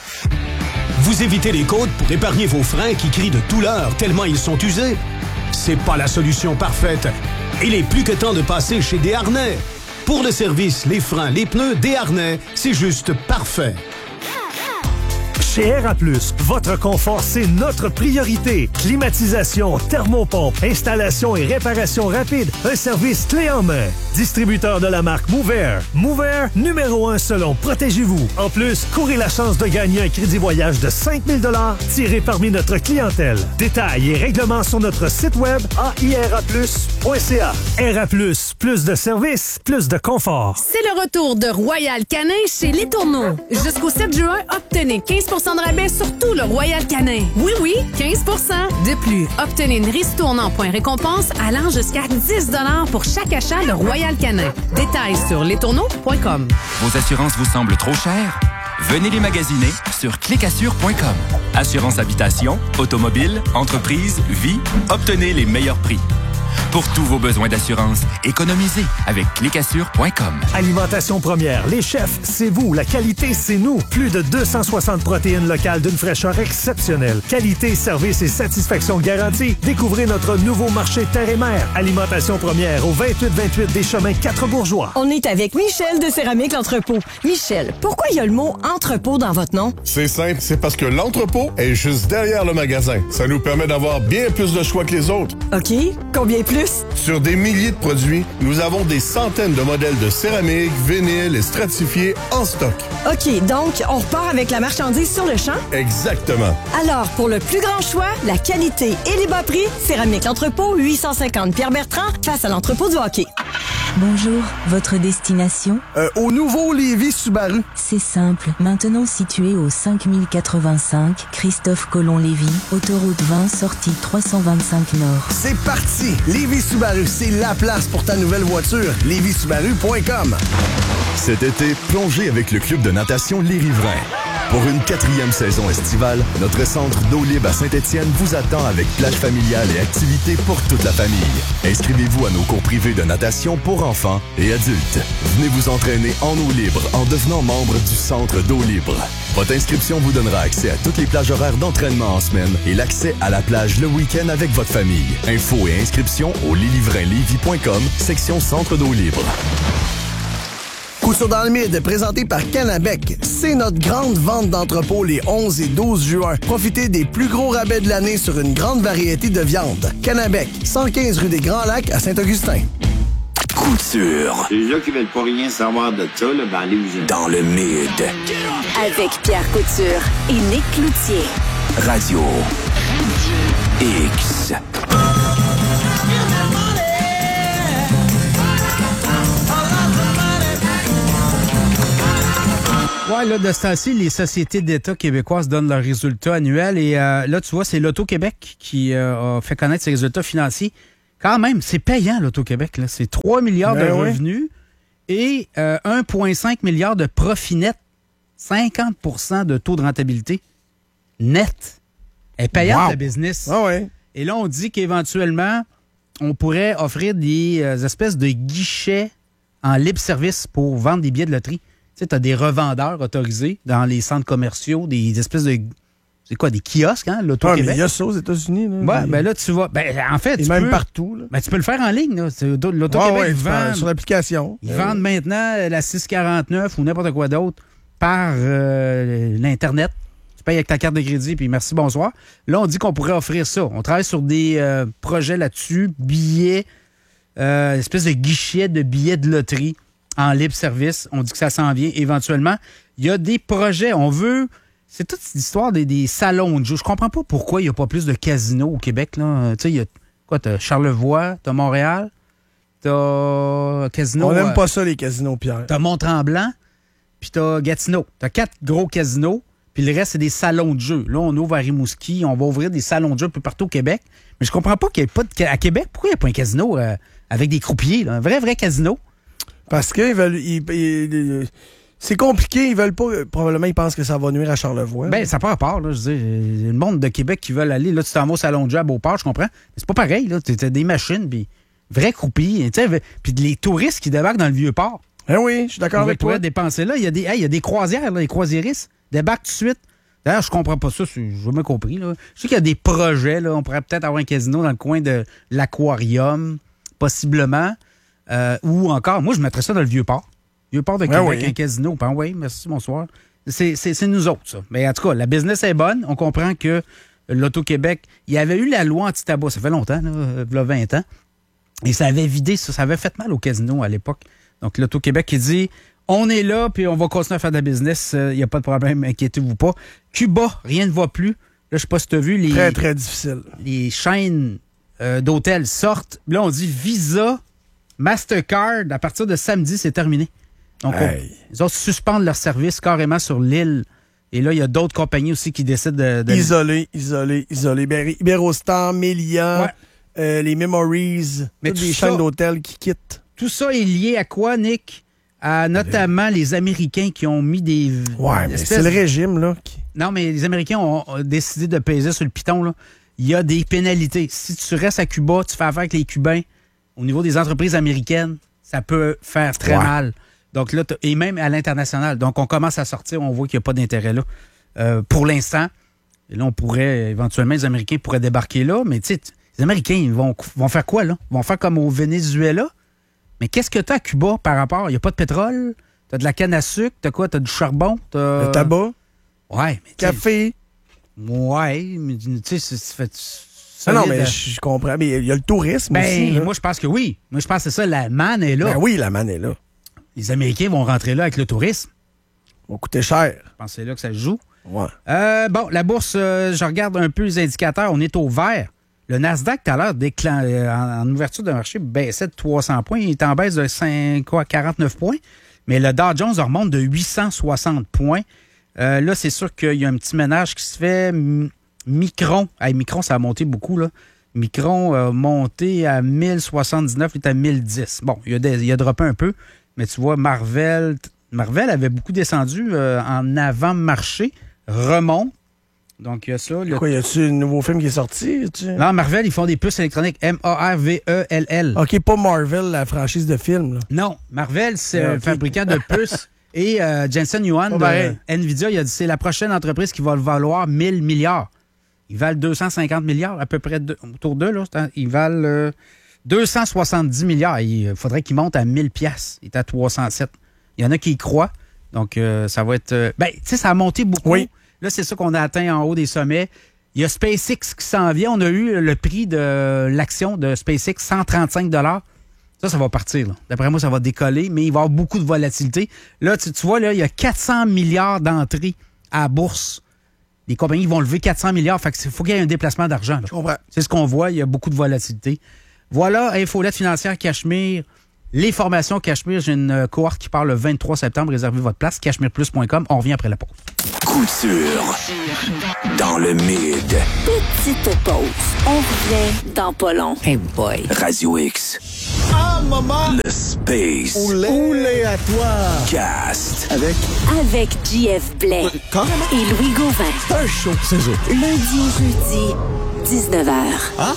Vous évitez les côtes pour épargner vos freins qui crient de douleur tellement ils sont usés? C'est pas la solution parfaite. Il est plus que temps de passer chez Desharnais. Pour le service, les freins, les pneus, Desharnais, c'est juste parfait. Chez R A plus, votre confort, c'est notre priorité. Climatisation, thermopompe, installation et réparation rapide, un service clé en main. Distributeur de la marque Mover. Mover, numéro un selon Protégez-vous. En plus, courez la chance de gagner un crédit voyage de cinq mille dollars tiré parmi notre clientèle. Détails et règlements sur notre site web a i r a plus point c a. R A plus, plus de services, plus de confort. C'est le retour de Royal Canin chez Les Tourneaux. Jusqu'au sept juin, obtenez quinze pour cent de rabais sur tout le Royal Canin. Oui, oui, quinze pour cent. De plus, obtenez une ristourne en points récompense allant jusqu'à dix dollars pour chaque achat de Royal Canin. Détails sur les tourneaux point com. Vos assurances vous semblent trop chères? Venez les magasiner sur clic assure point com. Assurance habitation, automobile, entreprise, vie, obtenez les meilleurs prix. Pour tous vos besoins d'assurance, économisez avec clic assure point com. Alimentation première. Les chefs, c'est vous. La qualité, c'est nous. Plus de deux cent soixante protéines locales d'une fraîcheur exceptionnelle. Qualité, service et satisfaction garantie. Découvrez notre nouveau marché terre et mer. Alimentation première au vingt-huit vingt-huit des chemins quatre bourgeois. On est avec Michel de Céramique L'Entrepôt. Michel, pourquoi il y a le mot entrepôt dans votre nom? C'est simple, c'est parce que l'entrepôt est juste derrière le magasin. Ça nous permet d'avoir bien plus de choix que les autres. OK. Combien plus? Sur des milliers de produits, nous avons des centaines de modèles de céramique, vinyle et stratifiés en stock. OK, donc on repart avec la marchandise sur le champ? Exactement. Alors, pour le plus grand choix, la qualité et les bas prix, Céramique L'Entrepôt, huit cent cinquante Pierre-Bertrand, face à l'entrepôt du hockey. Bonjour, votre destination? Euh, au nouveau Lévis Subaru. C'est simple. Maintenant situé au cinq mille quatre-vingt-cinq, Christophe Colomb-Lévis, autoroute vingt, sortie trois cent vingt-cinq Nord. C'est parti! Lévis Subaru, c'est la place pour ta nouvelle voiture. lévis subaru point com. Cet été, plongez avec le club de natation Les Riverains. Pour une quatrième saison estivale, notre centre d'eau libre à Saint-Étienne vous attend avec plage familiale et activités pour toute la famille. Inscrivez-vous à nos cours privés de natation pour enfants et adultes. Venez vous entraîner en eau libre en devenant membre du centre d'eau libre. Votre inscription vous donnera accès à toutes les plages horaires d'entraînement en semaine et l'accès à la plage le week-end avec votre famille. Infos et inscriptions au les livrains lévis point com, section centre d'eau libre. Couture dans le mid, présenté par Canabec. C'est notre grande vente d'entrepôt les onze et douze juin. Profitez des plus gros rabais de l'année sur une grande variété de viandes. Canabec, cent quinze rue des Grands Lacs à Saint-Augustin. Couture. Les gens qui veulent pas rien savoir de ça, là, ben allez-vous. Dans le mid. Avec Pierre Couture et Nick Cloutier. Radio X. Ouais, là, de ce temps-ci, les sociétés d'État québécoises donnent leurs résultats annuels. Et euh, là, tu vois, c'est l'Auto-Québec qui euh, a fait connaître ses résultats financiers. Quand même, c'est payant, l'Auto-Québec. Là. C'est trois milliards ben de oui. revenus et euh, un virgule cinq milliard de profit net. cinquante pour cent de taux de rentabilité net. Elle est payante, wow. la business. Ah ouais. Et là, on dit qu'éventuellement, on pourrait offrir des euh, espèces de guichets en libre service pour vendre des billets de loterie. Tu sais, tu as des revendeurs autorisés dans les centres commerciaux, des espèces de... C'est quoi, des kiosques, hein, l'Auto-Québec? Ah, mais il y a ça aux États-Unis. Là, ouais, des... ben là, tu vas... Ben, en fait, Et tu même peux... partout. Là. Ben, tu peux le faire en ligne. Là. L'Auto-Québec, ah, ouais, ils vendent... sur l'application. Ils euh... vendent maintenant la six quarante-neuf ou n'importe quoi d'autre par euh, l'Internet. Tu payes avec ta carte de crédit, puis merci, bonsoir. Là, on dit qu'on pourrait offrir ça. On travaille sur des euh, projets là-dessus, billets, euh, espèce de guichet de billets de loterie en libre service. On dit que ça s'en vient éventuellement. Il y a des projets. On veut... C'est toute cette histoire des, des salons de jeu. Je comprends pas pourquoi il n'y a pas plus de casinos au Québec. Là. Tu sais, il y a quoi? T'as Charlevoix, t'as Montréal, t'as Casino. On n'aime euh, pas ça, les casinos, Pierre. T'as Mont-Tremblant, puis t'as Gatineau. T'as quatre gros casinos, puis le reste, c'est des salons de jeu. Là, on ouvre à Rimouski, on va ouvrir des salons de jeu un peu partout au Québec. Mais je comprends pas qu'il n'y ait pas de... À Québec, pourquoi il n'y a pas un casino euh, avec des croupiers? Là? Un vrai, vrai casino? Parce qu'ils veulent... Ils, ils, ils, c'est compliqué, ils veulent pas... Probablement, ils pensent que ça va nuire à Charlevoix. Ben, ça part à part, là. Je veux dire, le monde de Québec qui veulent aller, là, tu t'en vas au salon de jeu à Beauport, je comprends. Mais c'est pas pareil, là. T'as des machines, puis vrais croupiers, tu sais, puis les touristes qui débarquent dans le Vieux-Port. Eh oui, je suis d'accord avec toi. dépenser là. Il y a des, hey, il y a des croisières, là, les croisiéristes débarquent tout de suite. D'ailleurs, je comprends pas ça, j'ai jamais compris, là. Je sais qu'il y a des projets, là. On pourrait peut-être avoir un casino dans le coin de l'aquarium, possiblement. Euh, ou encore, moi, je mettrais ça dans le Vieux-Port. Vieux-Port de Québec, oui. Un casino. Ben oui, merci, bonsoir. C'est, c'est, c'est nous autres, ça. Mais en tout cas, la business est bonne. On comprend que l'Auto-Québec, il y avait eu la loi anti-tabac, ça fait longtemps, là, il y a vingt ans. Et ça avait vidé ça, ça avait fait mal au casino à l'époque. Donc, l'Auto-Québec qui dit, on est là, puis on va continuer à faire de la business. Il euh, n'y a pas de problème, inquiétez-vous pas. Cuba, rien ne va plus. Là, je sais pas si tu as vu les... Très, très difficile. Les chaînes euh, d'hôtels sortent. Là, on dit Visa, Mastercard, à partir de samedi, c'est terminé. Donc, hey. on, ils ont suspendre leur service carrément sur l'île. Et là, il y a d'autres compagnies aussi qui décident de... de... Isolé, isolé, isolé. Iberostar, Melia, ouais. euh, les Memories, mais toutes les chaînes d'hôtels qui quittent. Tout ça est lié à quoi, Nick? À notamment les, les Américains qui ont mis des... Ouais, mais c'est le régime, là. Qui... Non, mais les Américains ont, ont décidé de peser sur le piton, là. Il y a des pénalités. Si tu restes à Cuba, tu fais affaire avec les Cubains, au niveau des entreprises américaines, ça peut faire très ouais. mal. Donc là, et même à l'international. Donc, on commence à sortir, on voit qu'il n'y a pas d'intérêt là. Euh, pour l'instant, et là, on pourrait, éventuellement, les Américains pourraient débarquer là, mais tu sais, les Américains, ils vont, vont faire quoi, là? Ils vont faire comme au Venezuela. Mais qu'est-ce que tu as à Cuba par rapport? Il n'y a pas de pétrole, tu as de la canne à sucre, tu as quoi? Tu as du charbon, tu as... Le tabac. Ouais. Mais café. Ouais, mais tu sais, ça fait... Ah non, mais je comprends. Mais il y a le tourisme ben, aussi. Là. Moi, je pense que oui. Moi, je pense que c'est ça, la manne est là. Ben oui, la manne est là. Les Américains vont rentrer là avec le tourisme. Ça va coûter cher. Je pense que c'est là que ça se joue. Ouais. Euh, bon, la bourse, euh, je regarde un peu les indicateurs. On est au vert. Le Nasdaq, tout à l'heure, déclen... euh, en, en ouverture de marché, baissait de trois cents points. Il est en baisse de cinq, quoi, quarante-neuf points. Mais le Dow Jones remonte de huit cent soixante points. Euh, là, c'est sûr qu'il y a un petit ménage qui se fait. Micron. Hey, Micron, ça a monté beaucoup, là. Micron a monté à mille soixante-dix-neuf, il est à mille dix. Bon, il a, des, il a droppé un peu. Mais tu vois, Marvel, Marvel avait beaucoup descendu euh, en avant-marché, remonte. Donc, il y a ça. Le... Quoi, y a-tu un nouveau film qui est sorti? Tu... Non, Marvel, ils font des puces électroniques. M A R V E L L. OK, pas Marvel, la franchise de films. Là. Non, Marvel, c'est un okay. fabricant de puces. Et euh, Jensen Huang de euh, Nvidia, il a dit c'est la prochaine entreprise qui va le valoir mille milliards. Ils valent deux cent cinquante milliards, à peu près de, autour d'eux. Là. Ils valent... Euh, deux cent soixante-dix milliards. Il faudrait qu'il monte à mille piastres. Il est à trois cent sept. Il y en a qui y croient. Donc, euh, ça va être... Euh, ben, tu sais, ça a monté beaucoup. Oui. Là, c'est ça qu'on a atteint en haut des sommets. Il y a SpaceX qui s'en vient. On a eu le prix de l'action de SpaceX, cent trente-cinq dollars. Ça, ça va partir. Là. D'après moi, ça va décoller, mais il va y avoir beaucoup de volatilité. Là, tu, tu vois, là, il y a quatre cents milliards d'entrées à la bourse. Les compagnies vont lever quatre cents milliards. Fait que faut qu'il y ait un déplacement d'argent. Là. Je comprends. C'est ce qu'on voit. Il y a beaucoup de volatilité. Voilà, Infolette financière Cachemire. Les formations Cachemire. J'ai une cohorte qui part le vingt-trois septembre. Réservez votre place. cachemire plus point com. On revient après la pause. Couture. Dans le mid. Petite pause. On revient dans pas long. Hey boy. Radio X. Ah, maman! Le Space. Oulé, Oulé à toi! Cast. Avec? Avec J F Blais. Quand? Et Louis Gauvin. C'est un show, c'est ça. Lundi au jeudi, dix-neuf heures. Ah?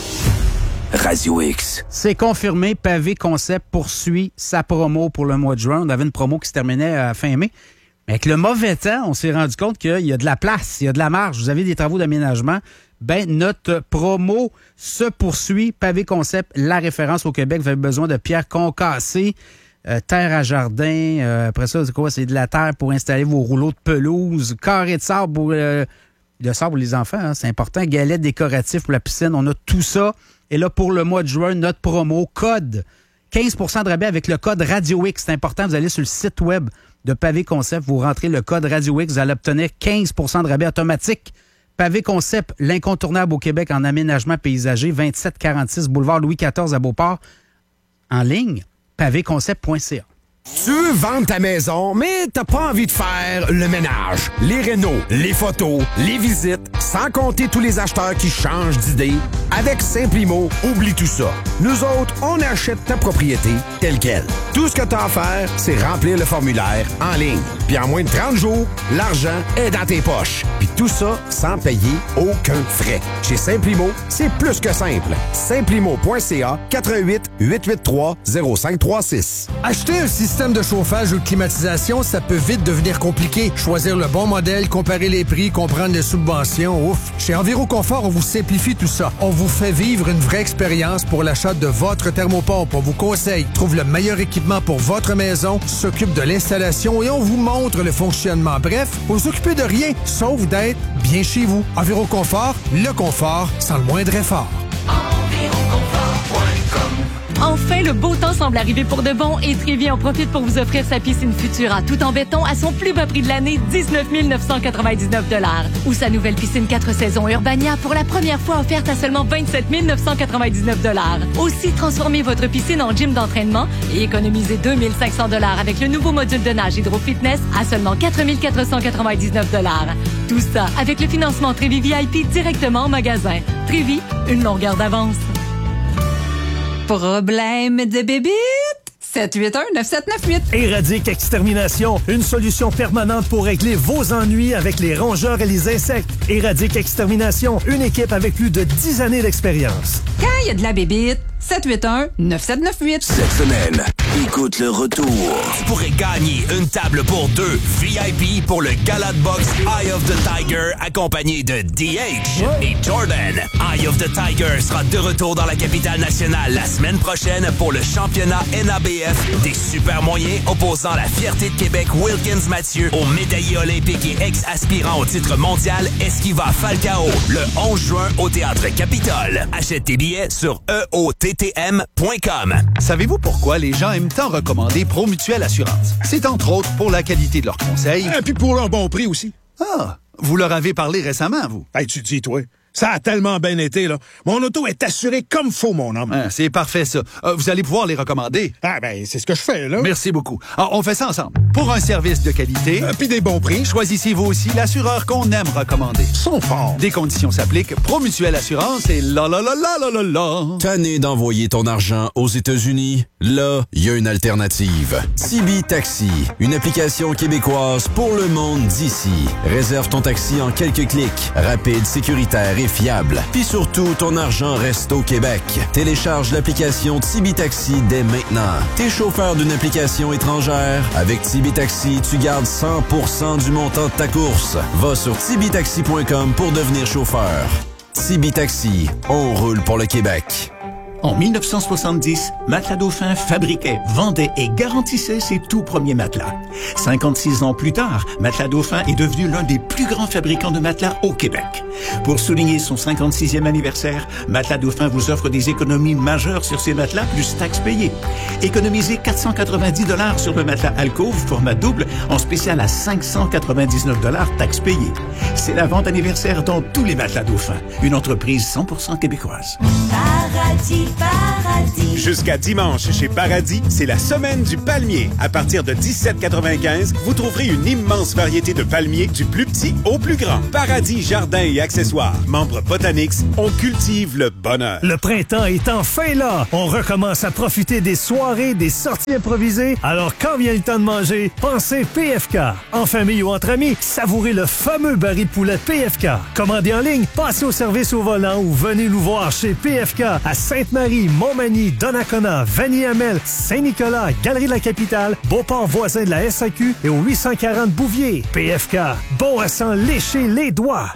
Radio X. C'est confirmé. Pavé Concept poursuit sa promo pour le mois de juin. On avait une promo qui se terminait à fin mai. Mais avec le mauvais temps, on s'est rendu compte qu'il y a de la place, il y a de la marge. Vous avez des travaux d'aménagement. Ben, notre promo se poursuit. Pavé Concept, la référence au Québec. Vous avez besoin de pierres concassées, euh, terre à jardin. Euh, après ça, c'est quoi? C'est de la terre pour installer vos rouleaux de pelouse. Carré de sable pour euh, le sable pour les enfants. Hein, c'est important. Galets décoratifs pour la piscine. On a tout ça. Et là, pour le mois de juin, notre promo, code quinze pour cent de rabais avec le code Radio X. C'est important. Vous allez sur le site web de Pavé Concept. Vous rentrez le code Radio X. Vous allez obtenir quinze pour cent de rabais automatique. Pavé Concept, l'incontournable au Québec en aménagement paysager, vingt-sept quarante-six boulevard Louis quatorze à Beauport. En ligne, pavé concept point c a. Tu veux vendre ta maison, mais t'as pas envie de faire le ménage, les rénaux, les photos, les visites, sans compter tous les acheteurs qui changent d'idée. Avec Simplimo, oublie tout ça. Nous autres, on achète ta propriété telle quelle. Tout ce que t'as à faire, c'est remplir le formulaire en ligne. Puis en moins de trente jours, l'argent est dans tes poches. Puis tout ça sans payer aucun frais. Chez Simplimo, c'est plus que simple. Simplimo point c a, quatre un huit, huit huit trois, zéro cinq trois six. Acheter un système de chauffage ou de climatisation, ça peut vite devenir compliqué. Choisir le bon modèle, comparer les prix, comprendre les subventions, ouf. Chez Enviroconfort, on vous simplifie tout ça. On vous fait vivre une vraie expérience pour l'achat de votre thermopompe. On vous conseille, trouve le meilleur équipement pour votre maison, s'occupe de l'installation et on vous montre le fonctionnement. Bref, vous vous occupez de rien, sauf d'être bien chez vous. Enviroconfort, le confort sans le moindre effort. Enfin, le beau temps semble arriver pour de bon et Trévi en profite pour vous offrir sa piscine Futura tout en béton à son plus bas prix de l'année, dix-neuf mille neuf cent quatre-vingt-dix-neuf dollars. Ou sa nouvelle piscine quatre saisons Urbania pour la première fois offerte à seulement vingt-sept mille neuf cent quatre-vingt-dix-neuf dollars. Aussi, transformez votre piscine en gym d'entraînement et économisez deux mille cinq cents dollars avec le nouveau module de nage Hydro Fitness à seulement quatre mille quatre cent quatre-vingt-dix-neuf dollars. Tout ça avec le financement Trévi V I P directement en magasin. Trévi, une longueur d'avance. Problème de bébite? sept huit un neuf sept neuf huit. Éradique Extermination, une solution permanente pour régler vos ennuis avec les rongeurs et les insectes. Éradique Extermination, une équipe avec plus de dix années d'expérience. Quand il y a de la bébite, sept huit un neuf sept neuf huit. Cette semaine, écoute le retour. Tu pourrais gagner une table pour deux V I P pour le Gala de boxe Eye of the Tiger accompagné de D H et Jordan. Eye of the Tiger sera de retour dans la capitale nationale la semaine prochaine pour le championnat N A B F des super moyens opposant la fierté de Québec Wilkins Mathieu au médaillé olympique et ex-aspirant au titre mondial Esquiva Falcao le onze juin au Théâtre Capitole. Achète tes billets sur E O T T M point com. Savez-vous pourquoi les gens aiment tant recommander Promutuelle Assurance? C'est entre autres pour la qualité de leurs conseils. Et puis pour leur bon prix aussi. Ah, vous leur avez parlé récemment, vous? Hey, tu dis, toi. Ça a tellement bien été, là. Mon auto est assurée comme faut, mon homme. Ah, c'est parfait, ça. Euh, vous allez pouvoir les recommader. Ah, ben, c'est ce que je fais, là. Merci beaucoup. Alors, on fait ça ensemble. Pour un service de qualité... Euh, Puis des bons prix. Choisissez vous aussi l'assureur qu'on aime recommander. Ils sont forts. Des conditions s'appliquent. Promutuelle Assurance et la la la la la la la. Tanné d'envoyer ton argent aux États-Unis? Là, il y a une alternative. Tibi Taxi, une application québécoise pour le monde d'ici. Réserve ton taxi en quelques clics. Rapide, sécuritaire et fiable. Puis surtout, ton argent reste au Québec. Télécharge l'application Tibi Taxi dès maintenant. T'es chauffeur d'une application étrangère? Avec Tibi Taxi, tu gardes cent pour cent du montant de ta course. Va sur tibi taxi point com pour devenir chauffeur. Tibi Taxi, on roule pour le Québec. En mille neuf cent soixante-dix, Matelas Dauphin fabriquait, vendait et garantissait ses tout premiers matelas. cinquante-six ans plus tard, Matelas Dauphin est devenu l'un des plus grands fabricants de matelas au Québec. Pour souligner son cinquante-sixième anniversaire, Matelas Dauphin vous offre des économies majeures sur ses matelas plus taxes payées. Économisez quatre cent quatre-vingt-dix dollars sur le matelas Alcove format double en spécial à cinq cent quatre-vingt-dix-neuf dollars taxes payées. C'est la vente anniversaire dans tous les Matelas Dauphin, une entreprise cent pour cent québécoise. Paradis, paradis. Jusqu'à dimanche, chez Paradis, c'est la semaine du palmier. À partir de dix-sept quatre-vingt-quinze, vous trouverez une immense variété de palmiers, du plus petit au plus grand. Paradis Jardins et accessoires. Membre Botanix, on cultive le bonheur. Le printemps est enfin là. On recommence à profiter des soirées, des sorties improvisées. Alors quand vient le temps de manger, pensez P F K. En famille ou entre amis, savourez le fameux baril de poulet P F K. Commandez en ligne, passez au service au volant ou venez nous voir chez P F K à Sainte-Marie, Montmagny, Donnacona, Vanier-Hamel, Saint-Nicolas, Galerie de la Capitale, Beauport voisin de la S A Q et au huit cent quarante Bouvier. P F K, bon à s'en lécher les doigts.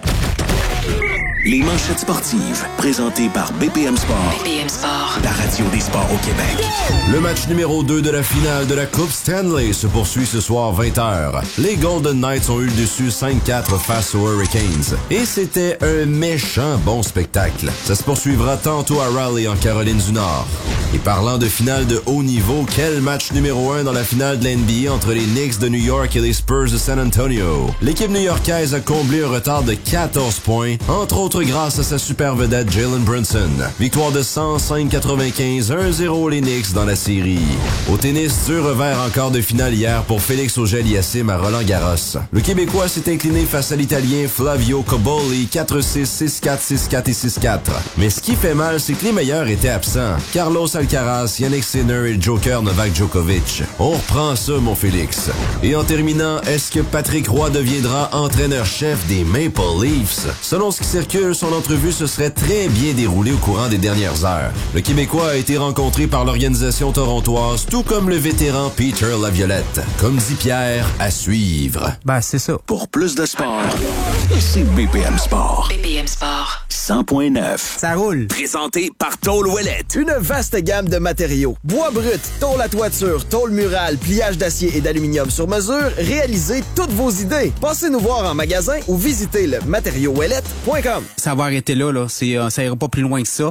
Les manchettes sportives, présentées par B P M Sport. B P M Sport. La radio des sports au Québec. Le match numéro deux de la finale de la Coupe Stanley se poursuit ce soir vingt heures. Les Golden Knights ont eu le dessus cinq quatre face aux Hurricanes. Et c'était un méchant bon spectacle. Ça se poursuivra tantôt à Raleigh en Caroline du Nord. Et parlant de finale de haut niveau, quel match numéro un dans la finale de l'N B A entre les Knicks de New York et les Spurs de San Antonio. L'équipe new-yorkaise a comblé un retard de quatorze points, entre autres grâce à sa super vedette Jalen Brunson. Victoire de cent cinq quatre-vingt-quinze, un zéro les Knicks dans la série. Au tennis, dur revers en quart de finale hier pour Félix Auger-Aliassime à Roland-Garros. Le Québécois s'est incliné face à l'Italien Flavio Cobolli quatre six, six quatre, six quatre et six quatre. Mais ce qui fait mal, c'est que les meilleurs étaient absents. Carlos Alcaraz, Yannick Sinner et le Joker Novak Djokovic. On reprend ça, mon Félix. Et en terminant, est-ce que Patrick Roy deviendra entraîneur-chef des Maple Leafs? Selon ce qui circule, son entrevue se serait très bien déroulée au courant des dernières heures. Le Québécois a été rencontré par l'organisation torontoise, tout comme le vétéran Peter Laviolette. Comme dit Pierre, à suivre. Ben, c'est ça. Pour plus de sport, c'est B P M Sport. B P M Sport. cent point neuf. Ça roule. Présenté par Tôle Ouellette. Une vaste gamme de matériaux. Bois brut, tôle à toiture, tôle murale, pliage d'acier et d'aluminium sur mesure. Réalisez toutes vos idées. Passez nous voir en magasin ou visitez le matériau ouellette point com. Ça va arrêter là, là. C'est, euh, ça ira pas plus loin que ça.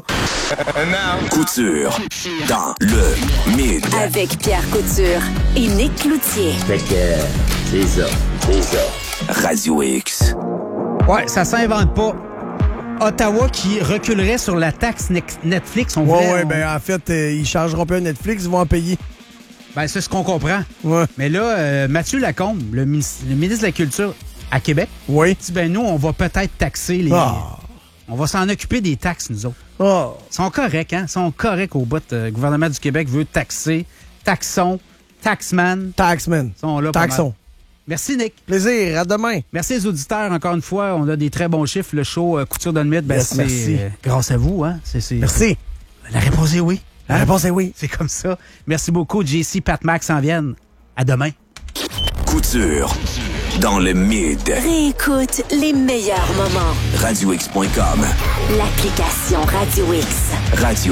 Couture dans le mid. Avec Pierre Couture et Nick Cloutier. Fait que c'est ça, c'est ça. Radio X. Ouais, ça s'invente pas. Ottawa qui reculerait sur la taxe Netflix. On ouais, voulait, ouais, on... ben en fait, euh, ils changeront pas Netflix, ils vont en payer. Ben, c'est ce qu'on comprend. Ouais. Mais là, euh, Mathieu Lacombe, le, ministre, le ministre de la Culture à Québec, oui. dit, ben nous, on va peut-être taxer les... Oh. On va s'en occuper des taxes, nous autres. Oh. Ils sont corrects, hein? Ils sont corrects au bout. Le gouvernement du Québec veut taxer. Taxons. Taxman. Taxman. Ils sont là. Taxons. Merci, Nick. Plaisir. À demain. Merci les auditeurs. Encore une fois, on a des très bons chiffres. Le show euh, Couture dans le mythe, ben, yes, c'est merci. Euh, grâce à vous. Hein? C'est, c'est... Merci. La réponse est oui. La hein? réponse est oui. C'est comme ça. Merci beaucoup. J C, Pat Max s'en viennent. À demain. Couture dans le mid. Réécoute les meilleurs moments. radio x point com. L'application Radio X. Radio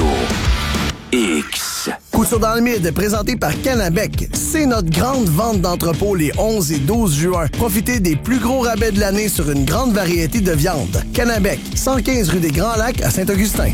X. Couture dans le mid, présenté par Canabec. C'est notre grande vente d'entrepôt les onze et douze juin. Profitez des plus gros rabais de l'année sur une grande variété de viandes. Canabec, cent quinze rue des Grands Lacs à Saint-Augustin.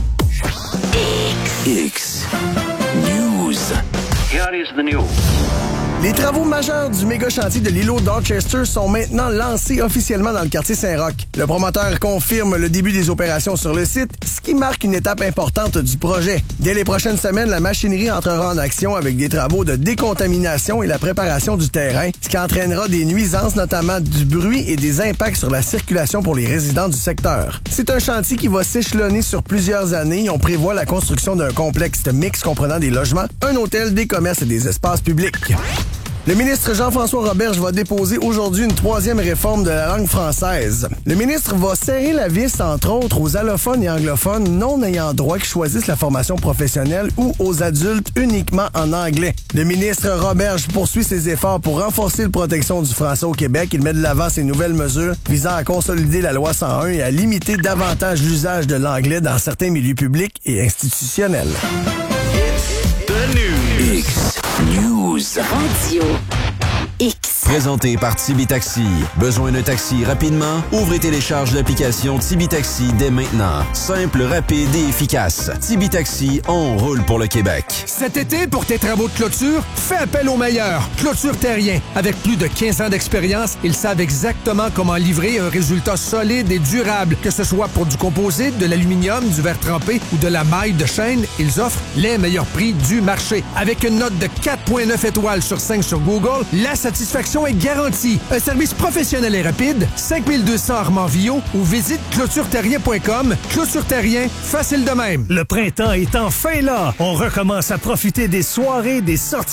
X. X. News. Here is the news. Les travaux majeurs du méga chantier de l'îlot Dorchester sont maintenant lancés officiellement dans le quartier Saint-Roch. Le promoteur confirme le début des opérations sur le site, ce qui marque une étape importante du projet. Dès les prochaines semaines, la machinerie entrera en action avec des travaux de décontamination et la préparation du terrain, ce qui entraînera des nuisances, notamment du bruit et des impacts sur la circulation pour les résidents du secteur. C'est un chantier qui va s'échelonner sur plusieurs années et on prévoit la construction d'un complexe mix comprenant des logements, un hôtel, des commerces et des espaces publics. Le ministre Jean-François Roberge va déposer aujourd'hui une troisième réforme de la langue française. Le ministre va serrer la vis, entre autres, aux allophones et anglophones non ayant droit qui choisissent la formation professionnelle ou aux adultes uniquement en anglais. Le ministre Roberge poursuit ses efforts pour renforcer la protection du français au Québec. Il met de l'avant ses nouvelles mesures visant à consolider la loi cent un et à limiter davantage l'usage de l'anglais dans certains milieux publics et institutionnels. The News. X News. Radio X. Présenté par Tibi Taxi. Besoin d'un taxi rapidement? Ouvrez et télécharge l'application Tibi Taxi dès maintenant. Simple, rapide et efficace. Tibi Taxi, on roule pour le Québec. Cet été, pour tes travaux de clôture, fais appel aux meilleurs. Clôture Terrien. Avec plus de quinze ans d'expérience, ils savent exactement comment livrer un résultat solide et durable. Que ce soit pour du composite, de l'aluminium, du verre trempé ou de la maille de chaîne, ils offrent les meilleurs prix du marché. Avec une note de quatre virgule neuf étoiles sur cinq sur Google, la satisfaction est garantie. Un service professionnel et rapide, cinq mille deux cents Armand-Villot ou visite clôture terrien point com. Clôture Terrien, facile de même. Le printemps est enfin là. On recommence à profiter des soirées, des sorties